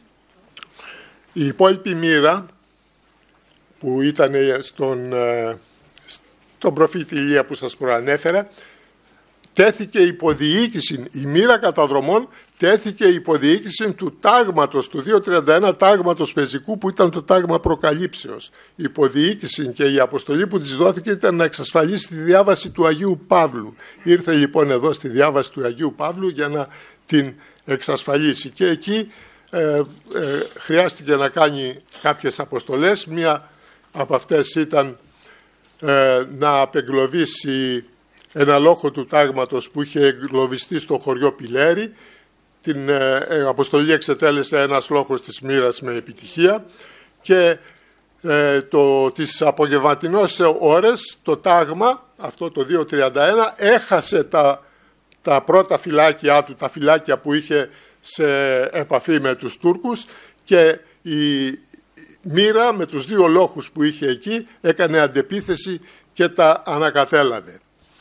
η υπόλοιπη μοίρα που ήταν στον, στον προφήτη Ηλία που σας προανέφερα, τέθηκε υποδιοίκηση, η μοίρα καταδρομών τέθηκε υποδιοίκηση του τάγματος, του διακόσια τριάντα ένα τάγματος πεζικού που ήταν το τάγμα προκαλύψεως. Η υποδιοίκηση και η αποστολή που της δόθηκε ήταν να εξασφαλίσει τη διάβαση του Αγίου Παύλου. Ήρθε λοιπόν εδώ στη διάβαση του Αγίου Παύλου για να την εξασφαλίσει και εκεί ε, ε, χρειάστηκε να κάνει κάποιες αποστολές. Μία από αυτές ήταν ε, να απεγκλωβίσει ένα λόχο του τάγματος που είχε εγκλωβιστεί στο χωριό Πηλέρη. Την ε, αποστολή εξετέλεσε ένας λόχος της μοίρας με επιτυχία και ε, το, τις απογευματινές ώρες το τάγμα, αυτό το διακόσια τριάντα ένα, έχασε τα, τα πρώτα φυλάκια του, τα φυλάκια που είχε σε επαφή με τους Τούρκους και η μοίρα με τους δύο λόχους που είχε εκεί έκανε αντεπίθεση και τα ανακατέλαβε.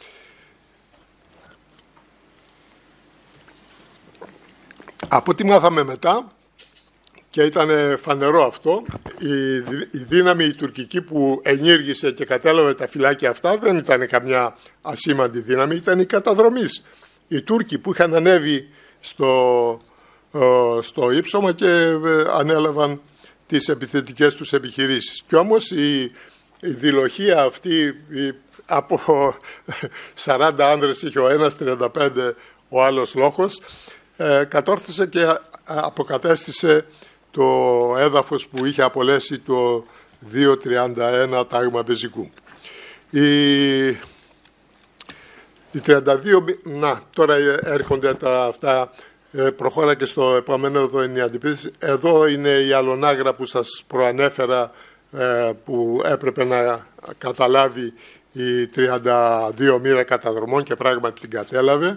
Από τι μάθαμε μετά, και ήταν φανερό αυτό, η, η δύναμη η τουρκική που ενήργησε και κατέλαβε τα φυλάκια αυτά δεν ήταν καμιά ασήμαντη δύναμη, ήταν η καταδρομής. Οι Τούρκοι που είχαν ανέβει στο, στο ύψωμα και ανέλαβαν τις επιθετικές τους επιχειρήσεις. Κι όμως η, η διλοχία αυτή η, από σαράντα άνδρες είχε ο ένας, τριάντα πέντε ο άλλος λόχος, Ε, κατόρθωσε και αποκατέστησε το έδαφος που είχε απολέσει το διακόσια τριάντα ένα τάγμα πεζικού. Οι, οι τριάντα δύο, να, τώρα έρχονται τα αυτά, ε, προχώρα και στο επόμενο, εδώ είναι η αντιπίθεση. Εδώ είναι η αλωνάγρα που σας προανέφερα, ε, που έπρεπε να καταλάβει η τριάντα δύο μοίρα καταδρομών και πράγματι την κατέλαβε.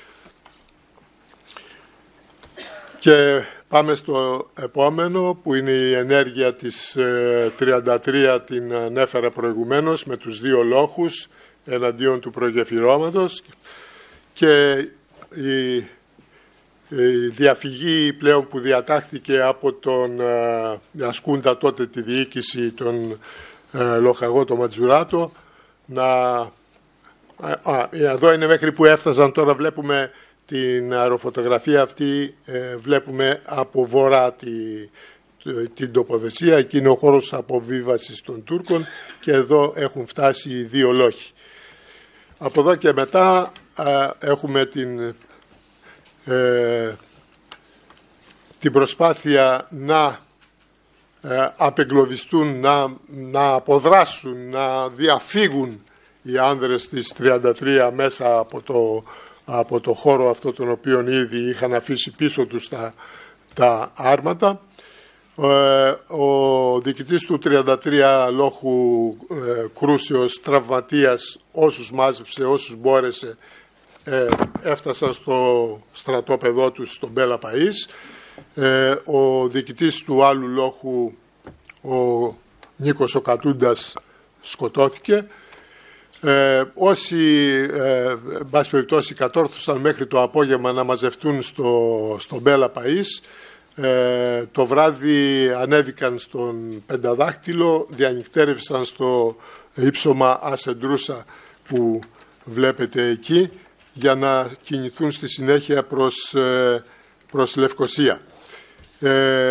Και πάμε στο επόμενο που είναι η ενέργεια της ε, τριάντα τρία, την ανέφερα προηγουμένως με τους δύο λόχους εναντίον του προγεφυρώματος και η, η διαφυγή πλέον που διατάχθηκε από τον ε, ασκούντα τότε τη διοίκηση τον ε, λοχαγό το Ματζουράτο να, α, εδώ είναι μέχρι που έφτασαν, τώρα βλέπουμε την αεροφωτογραφία αυτή, ε, βλέπουμε από βορρά τη, την τοποθεσία, εκεί είναι ο χώρος αποβίβασης των Τούρκων και εδώ έχουν φτάσει οι δύο λόχοι. Από εδώ και μετά ε, έχουμε την, ε, την προσπάθεια να ε, απεγκλωβιστούν, να, να αποδράσουν, να διαφύγουν οι άνδρες της τριάντα τρία μέσα από το από το χώρο αυτό τον οποίο ήδη είχαν αφήσει πίσω τους τα, τα άρματα. Ε, ο διοικητής του τριάντα τρία λόχου ε, Κρούσιος, τραυματίας, όσους μάζεψε, όσους μπόρεσε, ε, έφτασαν στο στρατόπεδό τους στον Μπέλα Παΐς. Ε, ο διοικητής του άλλου λόχου, ο Νίκος ο Κατούντας, σκοτώθηκε. Ε, όσοι, ε, εν πάση περιπτώσει, κατόρθωσαν μέχρι το απόγευμα να μαζευτούν στο, στο Μπέλα Παΐς, ε, το βράδυ ανέβηκαν στον Πενταδάχτυλο, διανυκτέρευσαν στο ύψωμα Ασεντρούσα που βλέπετε εκεί για να κινηθούν στη συνέχεια προς, ε, προς Λευκοσία. Ε,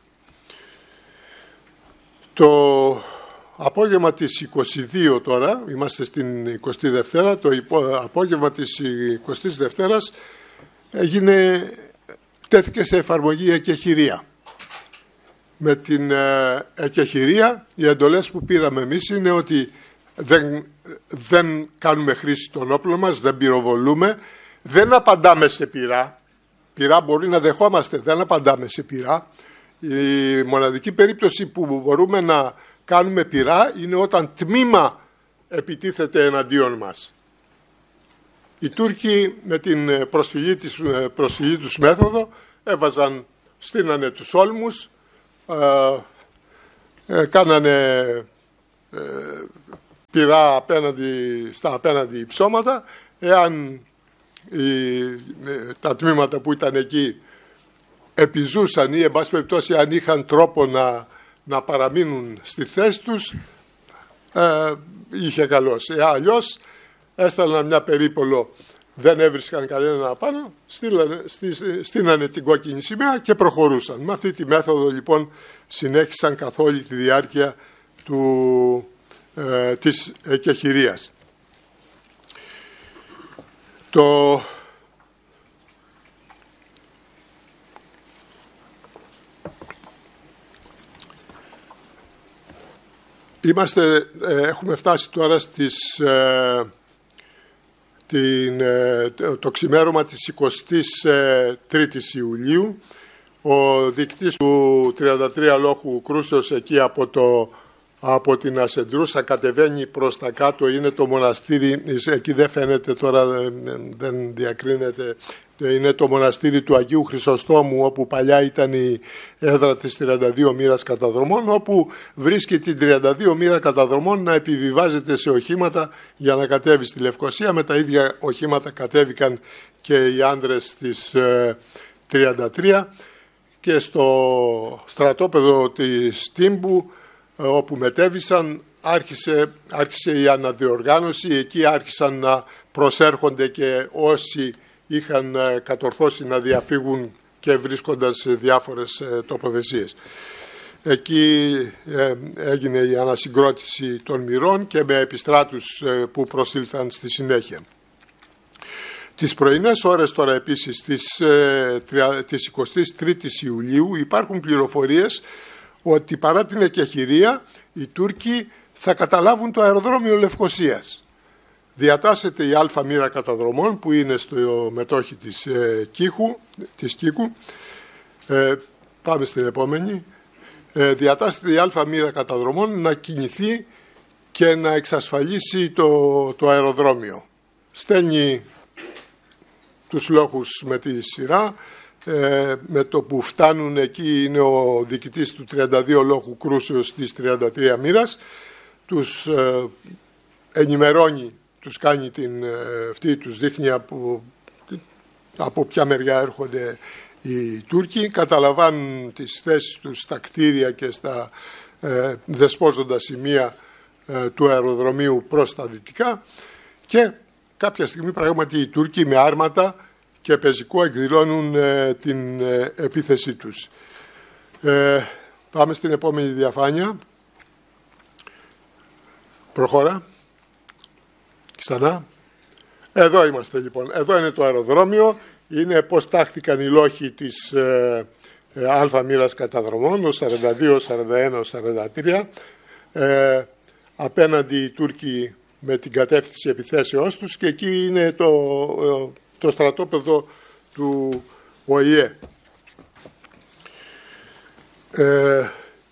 το απόγευμα της εικοστή δεύτερη τώρα, είμαστε στην εικοστή δεύτερη, το απόγευμα της εικοστής δεύτερης έγινε, τέθηκε σε εφαρμογή εκεχηρία. Με την εκεχηρία οι εντολές που πήραμε εμείς είναι ότι δεν, δεν κάνουμε χρήση των όπλων μας, δεν πυροβολούμε, δεν απαντάμε σε πυρά. Πυρά μπορεί να δεχόμαστε, δεν απαντάμε σε πυρά. Η μοναδική περίπτωση που μπορούμε να κάνουμε πυρά είναι όταν τμήμα επιτίθεται εναντίον μας. οι Τούρκοι με την προσφυγή, της, προσφυγή τους μέθοδο έβαζαν, στείνανε τους όλμους, ε, ε, κάνανε ε, πυρά απέναντι, στα απέναντι υψώματα. Εάν οι, τα τμήματα που ήταν εκεί επιζούσαν ή εν πάση περιπτώσει αν είχαν τρόπο να, να παραμείνουν στη θέση τους, ε, είχε καλώς. Ε, αλλιώς έστελναν μια περίπολο, δεν έβρισκαν κανέναν απάνω, στείνανε την κόκκινη σημαία και προχωρούσαν. Με αυτή τη μέθοδο λοιπόν συνέχισαν καθ' όλη τη διάρκεια του, ε, της εκεχηρίας. Το Είμαστε, έχουμε φτάσει τώρα στις, ε, την, ε, το ξημέρωμα της εικοστής τρίτης Ιουλίου. Ο διοικητής του τριάντα τρία λόχου κρούσεως εκεί από, το, από την Ασεντρούσα κατεβαίνει προς τα κάτω, είναι το μοναστήρι, εκεί δεν φαίνεται τώρα, δεν διακρίνεται. Είναι το μοναστήρι του Αγίου Χρυσοστόμου, όπου παλιά ήταν η έδρα της τριάντα δύο μοίρας καταδρομών, όπου βρίσκει την τριάντα δύο μοίρα καταδρομών να επιβιβάζεται σε οχήματα για να κατέβει στη Λευκοσία. Με τα ίδια οχήματα κατέβηκαν και οι άνδρες της ε, τριάντα τρία και στο στρατόπεδο της Τύμπου, ε, όπου μετέβησαν, άρχισε, άρχισε η αναδιοργάνωση. Εκεί άρχισαν να προσέρχονται και όσοι είχαν κατορθώσει να διαφύγουν και βρίσκοντας σε διάφορες τοποθεσίες. Εκεί έγινε η ανασυγκρότηση των μοιρών και με επιστράτους που προσήλθαν στη συνέχεια. Τις πρωινές ώρες τώρα επίσης της, της εικοστής τρίτης Ιουλίου υπάρχουν πληροφορίες ότι παρά την εκεχηρία οι Τούρκοι θα καταλάβουν το αεροδρόμιο Λευκοσίας. Διατάσσεται η Α μοίρα καταδρομών που είναι στο μετόχι της, ε, Κίχου, της Κίκου. Ε, πάμε στην επόμενη. Ε, διατάσσεται η Α μοίρα καταδρομών να κινηθεί και να εξασφαλίσει το, το αεροδρόμιο. Στέλνει τους λόχους με τη σειρά. Ε, με το που φτάνουν εκεί είναι ο διοικητής του τριάντα δύο λόχου κρούσεως της τριάντα τρία μοίρας. Τους ε, ενημερώνει, τους κάνει την, αυτή, τους δείχνει από, από ποια μεριά έρχονται οι Τούρκοι, καταλαβαίνουν τις θέσεις τους στα κτίρια και στα ε, δεσπόζοντα σημεία ε, του αεροδρομίου προς τα δυτικά και κάποια στιγμή πράγματι οι Τούρκοι με άρματα και πεζικό εκδηλώνουν ε, την ε, επίθεσή τους. Ε, πάμε στην επόμενη διαφάνεια. Προχώρα. Ξανά. Εδώ είμαστε λοιπόν. Εδώ είναι το αεροδρόμιο. Είναι πώς τάχθηκαν οι λόχοι της ε, ε, Α μοίρας καταδρομών, ο σαράντα δύο, σαράντα ένα, σαράντα τρία. Ε, απέναντι οι Τούρκοι με την κατεύθυνση επιθέσεώς τους και εκεί είναι το, ε, το στρατόπεδο του Ο Η Ε. Ε,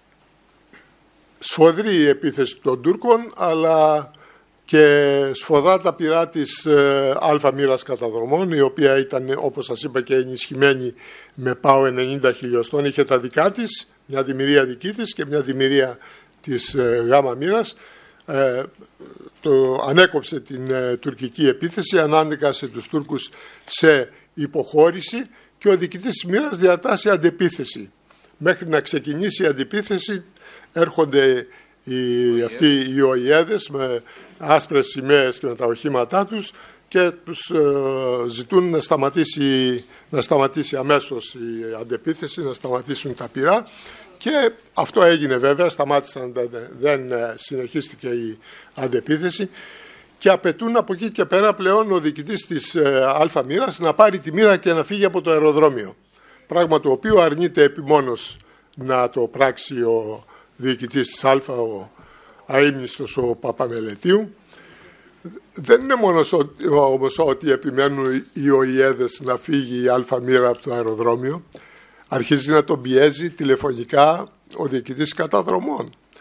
σφοδρή η επίθεση των Τούρκων, αλλά και σφοδρά τα πυρά της ε, Α μοίρας καταδρομών, η οποία ήταν, όπως σας είπα, και ενισχυμένη με ΠΑΟ ενενήντα χιλιοστών. Είχε τα δικά της, μια δημιουργία δική της και μια δημιουργία της ε, Γ μοίρας. Ε, το, ανέκοψε την ε, τουρκική επίθεση, ανάνεκασε τους Τούρκους σε υποχώρηση και ο διοικητής της μοίρας διατάσσει αντεπίθεση. Μέχρι να ξεκινήσει η αντεπίθεση έρχονται οι, αυτοί οι ΟΙΕΔες με άσπρες σημαίες και με τα οχήματά τους και τους ε, ζητούν να σταματήσει, να σταματήσει αμέσως η αντεπίθεση, να σταματήσουν τα πυρά. Και αυτό έγινε βέβαια, σταμάτησαν, δεν συνεχίστηκε η αντεπίθεση και απαιτούν από εκεί και πέρα πλέον ο διοικητής της Α μοίρας να πάρει τη μοίρα και να φύγει από το αεροδρόμιο. Πράγμα το οποίο αρνείται επιμόνως να το πράξει ο διοικητής της Α, ο αείμνηστος ο Παπαμελετίου. Δεν είναι μόνο όμως ότι επιμένουν οι ΟΙΕΔες να φύγει η Α μοίρα από το αεροδρόμιο. Αρχίζει να τον πιέζει τηλεφωνικά ο διοικητής καταδρομών.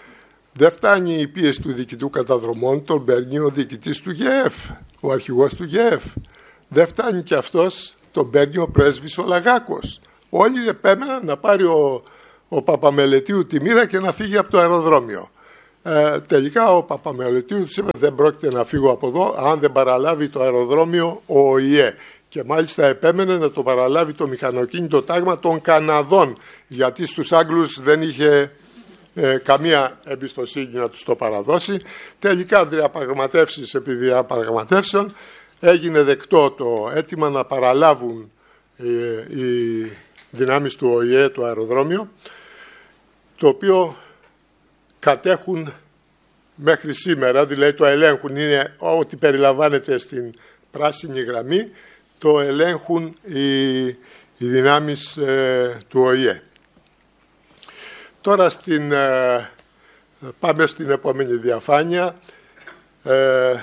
Δεν φτάνει η πίεση του διοικητού καταδρομών, τον παίρνει ο διοικητής του ΓΕΕΦ, ο αρχηγός του ΓΕΕΦ. Δεν φτάνει και αυτός, τον παίρνει ο πρέσβης ο Λαγάκος. Όλοι επέμεναν να πάρει ο, ο Παπαμελετίου τη μοίρα και να φύγει από το αεροδρόμιο. Ε, τελικά ο Παπαμελετίου του είπε δεν πρόκειται να φύγω από εδώ αν δεν παραλάβει το αεροδρόμιο ο ΟΗΕ. Και μάλιστα επέμενε να το παραλάβει το μηχανοκίνητο τάγμα των Καναδών, γιατί στους Άγγλους δεν είχε ε, καμία εμπιστοσύνη να τους το παραδώσει. Τελικά διαπραγματεύσεις επί διαπραγματεύσεων έγινε δεκτό το αίτημα να παραλάβουν ε, οι δυνάμεις του ΟΗΕ το αεροδρόμιο, το οποίο κατέχουν μέχρι σήμερα, δηλαδή το ελέγχουν, είναι ό,τι περιλαμβάνεται στην πράσινη γραμμή, το ελέγχουν οι, οι δυνάμεις ε, του ΟΗΕ. Τώρα στην, ε, πάμε στην επόμενη διαφάνεια. Ε,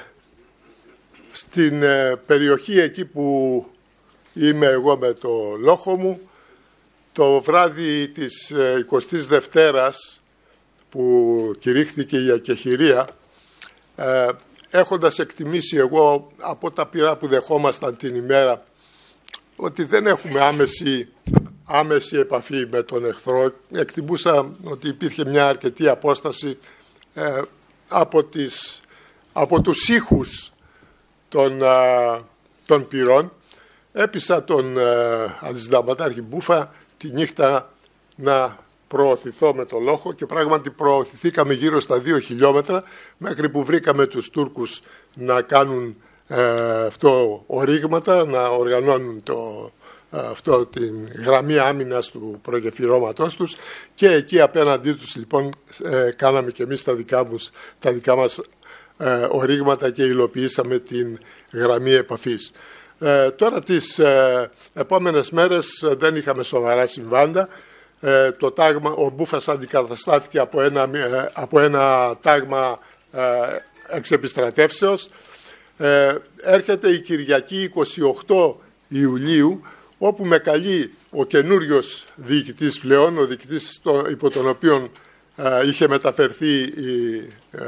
στην ε, περιοχή εκεί που είμαι εγώ με το λόχο μου, το βράδυ της ε, εικοστής Δευτέρας που κηρύχθηκε η ακεχηρία, ε, έχοντας εκτιμήσει εγώ από τα πειρά που δεχόμασταν την ημέρα ότι δεν έχουμε άμεση, άμεση επαφή με τον εχθρό, εκτιμούσα ότι υπήρχε μια αρκετή απόσταση ε, από, τις, από τους ήχους των, α, των πυρών. Έπεισα τον αντισυνταγματάρχη Μπούφα τη νύχτα να προωθηθώ με το λόχο και πράγματι προωθηθήκαμε γύρω στα δύο χιλιόμετρα μέχρι που βρήκαμε τους Τούρκους να κάνουν ε, αυτό ορίγματα, να οργανώνουν το, αυτό την γραμμή άμυνας του προγεφυρώματός τους και εκεί απέναντί τους λοιπόν ε, κάναμε και εμείς τα δικά, μας, τα δικά μας ε, ορίγματα και υλοποιήσαμε την γραμμή επαφής. Ε, τώρα τις ε, επόμενες μέρες ε, δεν είχαμε σοβαρά συμβάντα. Ε, το τάγμα, ο Μπούφας αντικαταστάθηκε από ένα, ε, από ένα τάγμα ε, εξεπιστρατεύσεως. Ε, έρχεται η Κυριακή εικοστή όγδοη Ιουλίου, όπου με καλεί ο καινούριος διοικητής πλέον, ο διοικητής το, υπό τον οποίο ε, είχε μεταφερθεί η,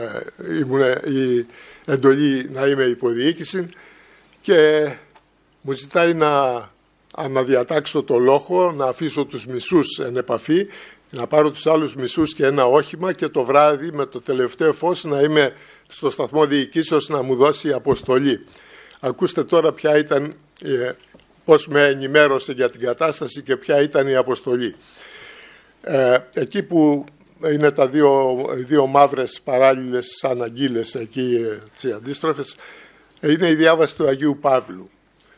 ε, η εντολή να είμαι υποδιοίκηση, και μου ζητάει να αναδιατάξω το λόχο, να αφήσω τους μισούς εν επαφή, να πάρω τους άλλους μισούς και ένα όχημα και το βράδυ με το τελευταίο φως να είμαι στο σταθμό διοικήσεως να μου δώσει αποστολή. Ακούστε τώρα ποια ήταν, ε, πώς με ενημέρωσε για την κατάσταση και ποια ήταν η αποστολή. Ε, εκεί που είναι τα δύο, δύο μαύρες παράλληλες σαν αγγείλες εκεί ε, αντίστροφες, είναι η διάβαση του Αγίου Παύλου.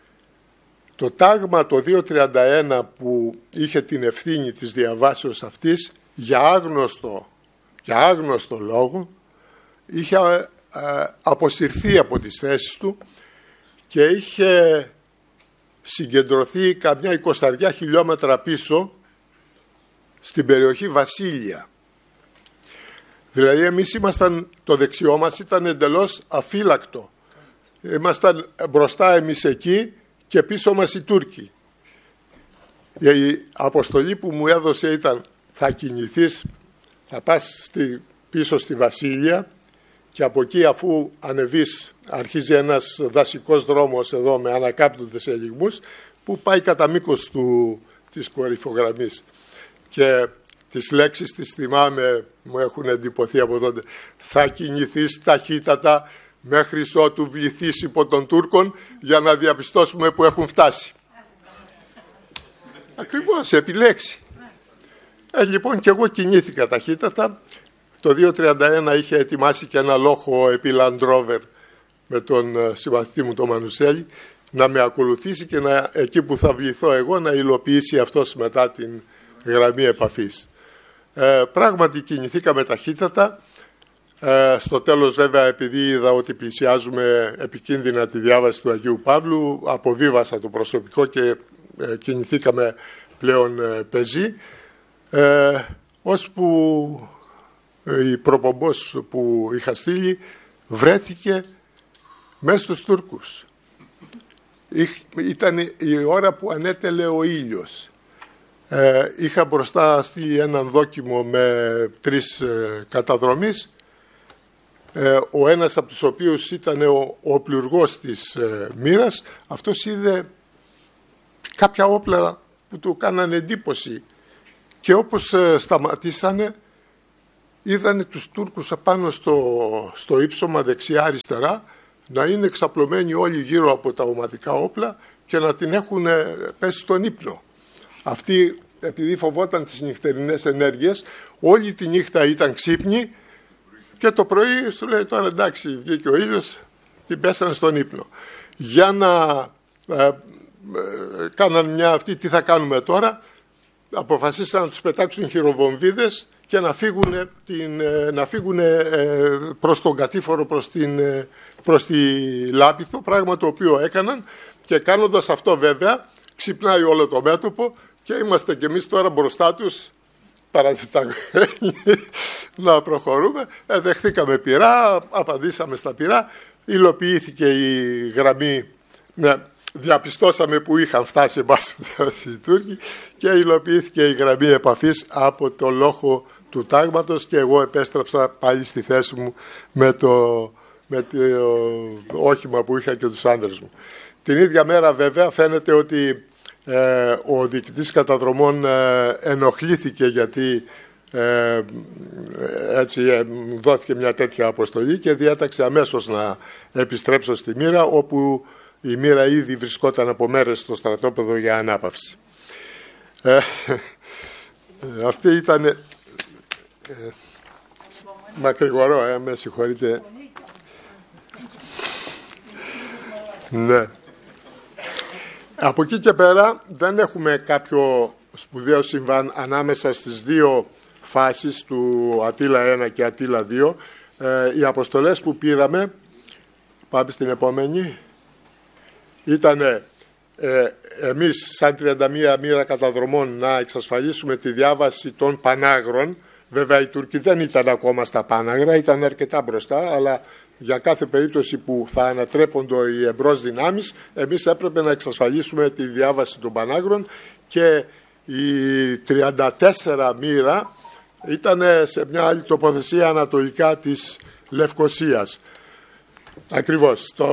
Το τάγμα το διακόσια τριάντα ένα που είχε την ευθύνη της διαβάσεως αυτής, για άγνωστο, για άγνωστο λόγο, είχε ε, αποσυρθεί από τις θέσεις του και είχε συγκεντρωθεί καμιά εικοσαριά χιλιόμετρα πίσω στην περιοχή Βασίλεια. Δηλαδή εμείς ήμασταν, το δεξιό μας ήταν εντελώς αφύλακτο. Ήμασταν μπροστά εμείς εκεί και πίσω μας οι Τούρκοι. Η αποστολή που μου έδωσε ήταν θα κινηθείς, θα πας στη, πίσω στη Βασίλεια και από εκεί αφού ανεβείς αρχίζει ένας δασικός δρόμος εδώ με ανακάπτοντες ελιγμούς που πάει κατά μήκος του, της κορυφογραμμής. Και τις λέξεις τις θυμάμαι, μου έχουν εντυπωθεί από τότε. Θα κινηθείς ταχύτατα μέχρι ότου βληθείς υπό των Τούρκων για να διαπιστώσουμε που έχουν φτάσει. Ακριβώς, επιλέξει. Ε, λοιπόν και εγώ κινήθηκα ταχύτατα. Το διακόσια τριάντα ένα είχε ετοιμάσει και ένα λόχο επί Land Rover με τον συμμαθητή μου τον Μανουσέλη να με ακολουθήσει και να, εκεί που θα βληθώ εγώ να υλοποιήσει αυτός μετά την γραμμή επαφής. Ε, πράγματι κινηθήκαμε ταχύτατα. Ε, στο τέλος βέβαια επειδή είδα ότι πλησιάζουμε επικίνδυνα τη διάβαση του Αγίου Παύλου, αποβίβασα το προσωπικό και ε, κινηθήκαμε πλέον ε, πεζοί, ε, ώσπου ε, η προπομπός που είχα στείλει βρέθηκε μέσα στους Τούρκους. Ήταν η ώρα που ανέτελε ο ήλιος. Ε, είχα μπροστά στείλει έναν δόκιμο με τρεις ε, καταδρομείς, ε, ο ένας από τους οποίους ήταν ο, ο πλουργός της ε, μοίρας. Αυτός είδε κάποια όπλα που του κάνανε εντύπωση και όπως ε, σταματήσανε είδανε τους Τούρκους απάνω στο, στο ύψωμα δεξιά-αριστερά να είναι εξαπλωμένοι όλοι γύρω από τα ομαδικά όπλα και να την έχουν πέσει στον ύπνο. Αυτοί, επειδή φοβόταν τις νυχτερινές ενέργειες, όλη τη νύχτα ήταν ξύπνοι και το πρωί σου λέει τώρα εντάξει βγήκε ο ήλιος, την πέσανε στον ύπνο. Για να ε, ε, κάναν μια αυτή τι θα κάνουμε τώρα, αποφασίσαν να τους πετάξουν χειροβομβίδες και να φύγουν, την, να φύγουν προς τον κατήφορο, προς, την, προς τη Λάπηθο, πράγμα το οποίο έκαναν και κάνοντας αυτό βέβαια ξυπνάει όλο το μέτωπο και είμαστε κι εμείς τώρα μπροστά τους παρατηταγμένοι να προχωρούμε. Ε, δεχθήκαμε πυρά, απαντήσαμε στα πυρά, υλοποιήθηκε η γραμμή, ναι, διαπιστώσαμε που είχαν φτάσει οι Τούρκοι και υλοποιήθηκε η γραμμή επαφής από το λόχο του τάγματος και εγώ επέστρεψα πάλι στη θέση μου με το, με το όχημα που είχα και τους άντρες μου. Την ίδια μέρα βέβαια φαίνεται ότι ε, ο διοικητής καταδρομών ε, ενοχλήθηκε γιατί ε, έτσι ε, δόθηκε μια τέτοια αποστολή και διέταξε αμέσως να επιστρέψω στη Μοίρα, όπου η Μοίρα ήδη βρισκόταν από μέρες στο στρατόπεδο για ανάπαυση. Ε, αυτή ήταν... Ε, μακρηγορώ, ε, με συγχωρείτε. Ναι. Από εκεί και πέρα δεν έχουμε κάποιο σπουδαίο συμβάν ανάμεσα στις δύο φάσεις του Αττήλα ένα και Αττήλα δύο. Ε, οι αποστολές που πήραμε, πάμε στην επόμενη, ήταν ε, εμείς σαν τριάντα μία μοίρα καταδρομών να εξασφαλίσουμε τη διάβαση των Πανάγρων. Βέβαια οι Τούρκοι δεν ήταν ακόμα στα Πάναγρα, ήταν αρκετά μπροστά, αλλά για κάθε περίπτωση που θα ανατρέπονται οι εμπρός δυνάμεις, εμείς έπρεπε να εξασφαλίσουμε τη διάβαση των Πανάγρων και η τριάντα τέσσερα μοίρα ήταν σε μια άλλη τοποθεσία ανατολικά της Λευκωσίας. Ακριβώς, στο,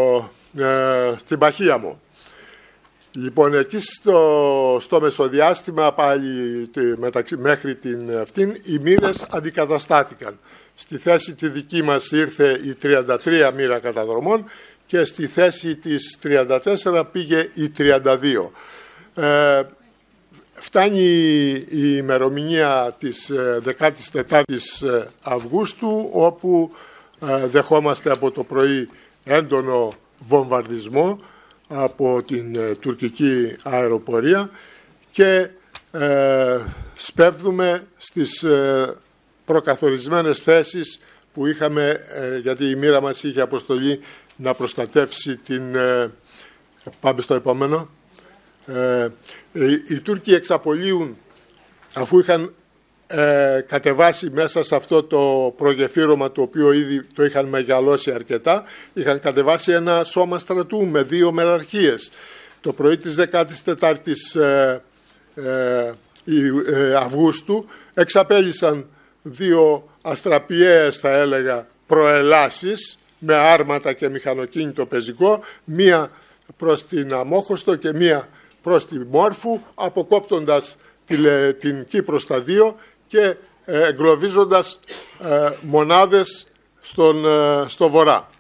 ε, στην Παχίαμο. Λοιπόν, εκεί στο, στο μεσοδιάστημα πάλι τη, μεταξύ, μέχρι την αυτήν οι μοίρες αντικαταστάθηκαν. Στη θέση τη δική μας ήρθε η τριάντα τρία μοίρα καταδρομών και στη θέση της τριάντα τέσσερα πήγε η τριάντα δύο. Ε, φτάνει η ημερομηνία της δεκάτης τετάρτης Αυγούστου, όπου ε, δεχόμαστε από το πρωί έντονο βομβαρδισμό από την ε, τουρκική αεροπορία και ε, σπέβδουμε στις ε, προκαθορισμένες θέσεις που είχαμε, ε, γιατί η μοίρα μας είχε αποστολή να προστατεύσει την... Ε, πάμε στο επόμενο. Ε, οι, οι Τούρκοι εξαπολύουν, αφού είχαν ε, κατεβάσει μέσα σε αυτό το προγεφύρωμα το οποίο ήδη το είχαν μεγαλώσει αρκετά, είχαν κατεβάσει ένα σώμα στρατού με δύο μεραρχίες. Το πρωί της δεκάτης τετάρτης ε, ε, ε, Αυγούστου εξαπέλυσαν δύο αστραπιαίες, θα έλεγα, προελάσεις με άρματα και μηχανοκίνητο πεζικό, μία προς την Αμόχωστο και μία προς τη Μόρφου, αποκόπτοντας την Κύπρο στα δύο και εγκλωβίζοντας ε, μονάδες στον, ε, στο βορρά.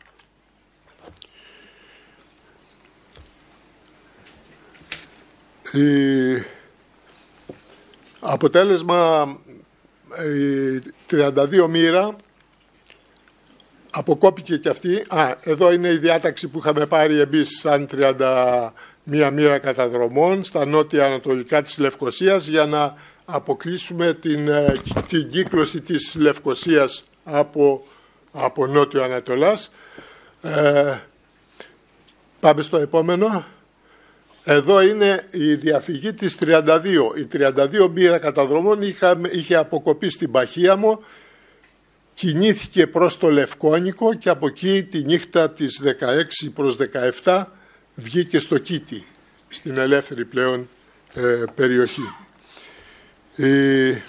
Η αποτέλεσμα, η τριάντα δύο μοίρα αποκόπηκε και αυτή. Α, εδώ είναι η διάταξη που είχαμε πάρει εμείς σαν τριάντα μία μοίρα καταδρομών στα νότια ανατολικά της Λευκωσίας για να αποκλείσουμε την, την κύκλωση της Λευκωσίας από, από νότιο Ανατολάς. Ε, πάμε στο επόμενο. Εδώ είναι η διαφυγή της τριάντα δύο. Η τριάντα δύο μοίρα καταδρομών είχε, είχε αποκοπεί στην Παχίαμο, κινήθηκε προς το Λευκόνικο και από εκεί τη νύχτα της δεκαέξι προς δεκαεπτά βγήκε στο Κίτι, στην ελεύθερη πλέον ε, περιοχή. Η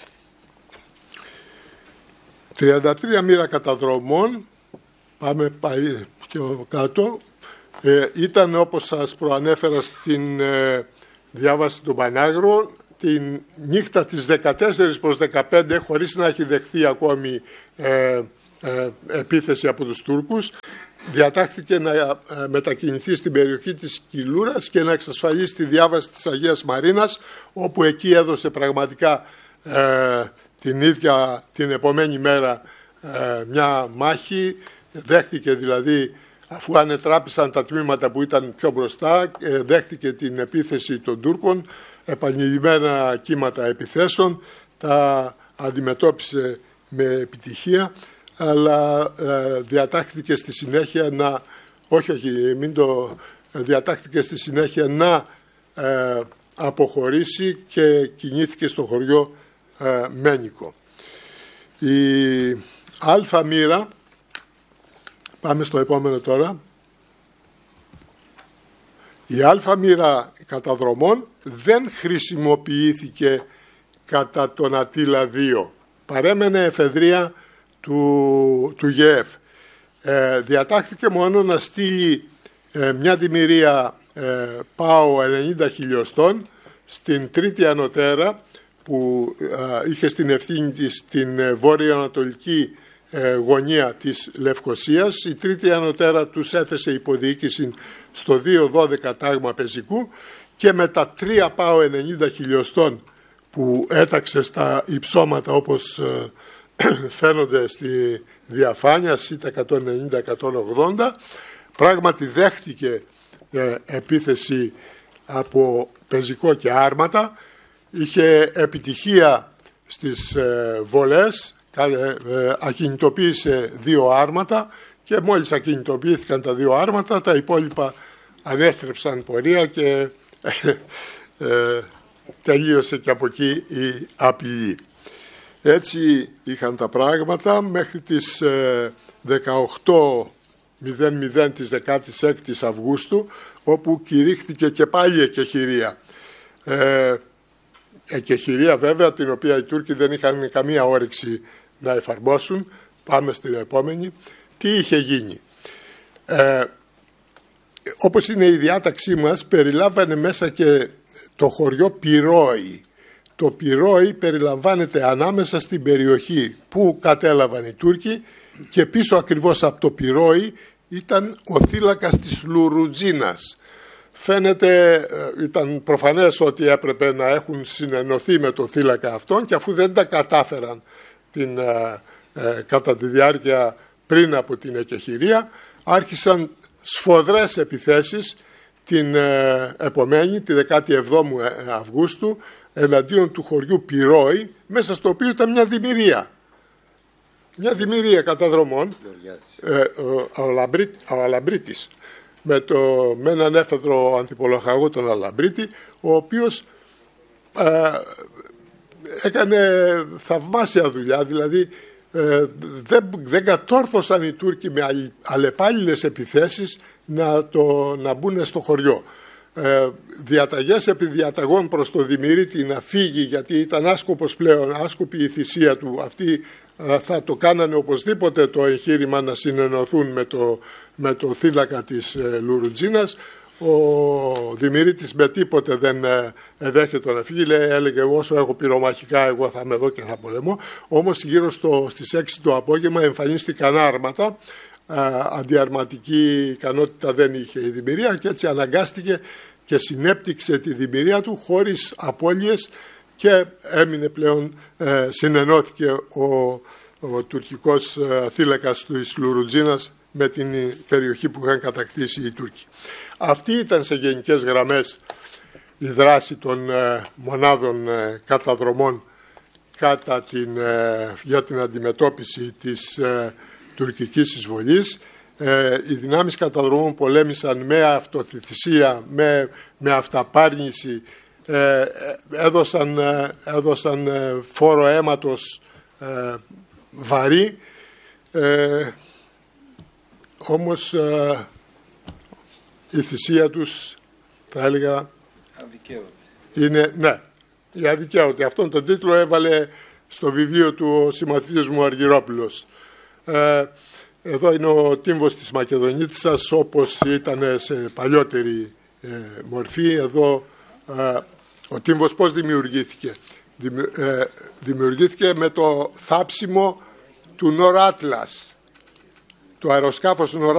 τριάντα τρία μοίρα καταδρομών, πάμε πάλι πιο κάτω, ε, ήταν όπως σας προανέφερα στην ε, διάβαση του Πανάγρου, την νύχτα της δεκατέσσερις προς δεκαπέντε, χωρίς να έχει δεχθεί ακόμη ε, ε, επίθεση από τους Τούρκους, διατάχθηκε να ε, μετακινηθεί στην περιοχή της Κιλούρας και να εξασφαλίσει τη διάβαση της Αγίας Μαρίνας, όπου εκεί έδωσε πραγματικά ε, την ίδια την επομένη μέρα ε, μια μάχη. Δέχτηκε δηλαδή, αφού ανετράπησαν τα τμήματα που ήταν πιο μπροστά, ε, δέχτηκε την επίθεση των Τούρκων, επανειλημμένα κύματα επιθέσεων, τα αντιμετώπισε με επιτυχία, αλλά ε, διατάχθηκε στη συνέχεια να, όχι, όχι, μην το, διατάχθηκε στη συνέχεια να ε, αποχωρήσει και κινήθηκε στο χωριό ε, Μένικο. Η Αλφα μοίρα, πάμε στο επόμενο τώρα, η Αλφα μοίρα καταδρομών δεν χρησιμοποιήθηκε κατά τον Ατήλα δύο. Παρέμενε εφεδρεία του, του ΓΕΕΦ. Ε, διατάχθηκε μόνο να στείλει ε, μια δημιουργία ε, ΠΑΟ ενενήντα χιλιοστών στην τρίτη ανωτέρα, που ε, είχε στην ευθύνη της την βόρειο-ανατολική ε, γωνία της Λευκωσίας. Η τρίτη ανωτέρα τους έθεσε υποδιοίκηση στο δύο δώδεκα τάγμα πεζικού, και με τα τρία ΠΑΟ ενενήντα χιλιοστών που έταξε στα υψώματα, όπως ε, φαίνονται στη διαφάνεια, ΣΥΤΑ εκατόν ενενήντα εκατόν ογδόντα, πράγματι δέχτηκε ε, επίθεση από πεζικό και άρματα, είχε επιτυχία στις ε, βολές, ε, ε, ακινητοποίησε δύο άρματα, και μόλις ακινητοποιήθηκαν τα δύο άρματα, τα υπόλοιπα ανέστρεψαν πορεία και ε, τελείωσε και από εκεί η απειλή. Έτσι είχαν τα πράγματα μέχρι τις ε, δεκαοκτώ μηδέν μηδέν της δεκάτης έκτης Αυγούστου, όπου κηρύχθηκε και πάλι εκεχηρία. Ε, εκεχηρία βέβαια, την οποία οι Τούρκοι δεν είχαν καμία όρεξη να εφαρμόσουν. Πάμε στην επόμενη. Τι είχε γίνει? Ε, όπως είναι η διάταξή μας, περιλάμβανε μέσα και το χωριό Πυρόη. Το Πυρόη περιλαμβάνεται ανάμεσα στην περιοχή που κατέλαβαν οι Τούρκοι, και πίσω ακριβώς από το Πυρόη ήταν ο θύλακας της Λουρουτζίνας. Φαίνεται, ήταν προφανές ότι έπρεπε να έχουν συνενωθεί με το θύλακα αυτόν, και αφού δεν τα κατάφεραν την, ε, ε, κατά τη διάρκεια πριν από την εκεχηρία, άρχισαν σφοδρές επιθέσεις την ε, επομένη, τη δεκάτη εβδόμη Αυγούστου, εναντίον του χωριού Πυρόη, μέσα στο οποίο ήταν μια δημιουργία. Μια δημιουργία καταδρομών, ε, ο, ο Αλαμπρίτης, με, το, με έναν έφεδρο ανθιπολοχαγό, τον Αλαμπρίτη, ο οποίος ε, έκανε θαυμάσια δουλειά, δηλαδή ε, δεν, δεν κατόρθωσαν οι Τούρκοι με αλλεπάλληλες επιθέσεις να, το, να μπουν στο χωριό. Ε, διαταγές επί διαταγών προς το Δημηρίτη να φύγει, γιατί ήταν άσκοπος πλέον, άσκοπη η θυσία του. Αυτοί ε, θα το κάνανε οπωσδήποτε το εγχείρημα να συνενωθούν με το, με το θύλακα της ε, Λουρουτζίνας. Ο Δημηρίτης με τίποτε δεν ε, δέχεται να φύγει. Λέει, έλεγε, όσο έχω πυρομαχικά εγώ θα είμαι εδώ και θα πολεμώ. Όμως γύρω στο, στις έξι το απόγευμα εμφανίστηκαν άρματα. Uh, αντιαρματική ικανότητα δεν είχε η δημιουργία, και έτσι αναγκάστηκε και συνέπτυξε τη δημιουργία του χωρίς απώλειες, και έμεινε πλέον, uh, συνενώθηκε ο, ο τουρκικός uh, θύλακας της Λουρουτζίνας με την περιοχή που είχαν κατακτήσει οι Τούρκοι. Αυτή ήταν σε γενικές γραμμές η δράση των uh, μονάδων uh, καταδρομών κατά την, uh, για την αντιμετώπιση της uh, τουρκικής εισβολής. Ε, οι δυνάμεις καταδρομών πολέμησαν με αυτοθυσία, με, με αυταπάρνηση, ε, έδωσαν, έδωσαν φόρο αίματος ε, βαρύ, ε, όμως ε, η θυσία τους, θα έλεγα, αδικαίωτη. Είναι, ναι, η αδικαίωτη. Αυτόν τον τίτλο έβαλε στο βιβλίο του ο συμμαθητής μου Αργυρόπουλος. Ε, εδώ είναι ο τύμβος της Μακεδονίτσας όπως ήταν σε παλιότερη ε, μορφή. Εδώ ε, ο τύμβος πώς δημιουργήθηκε. Δημιου, ε, δημιουργήθηκε με το θάψιμο του Νορ Άτλας, το αεροσκάφος του Νορ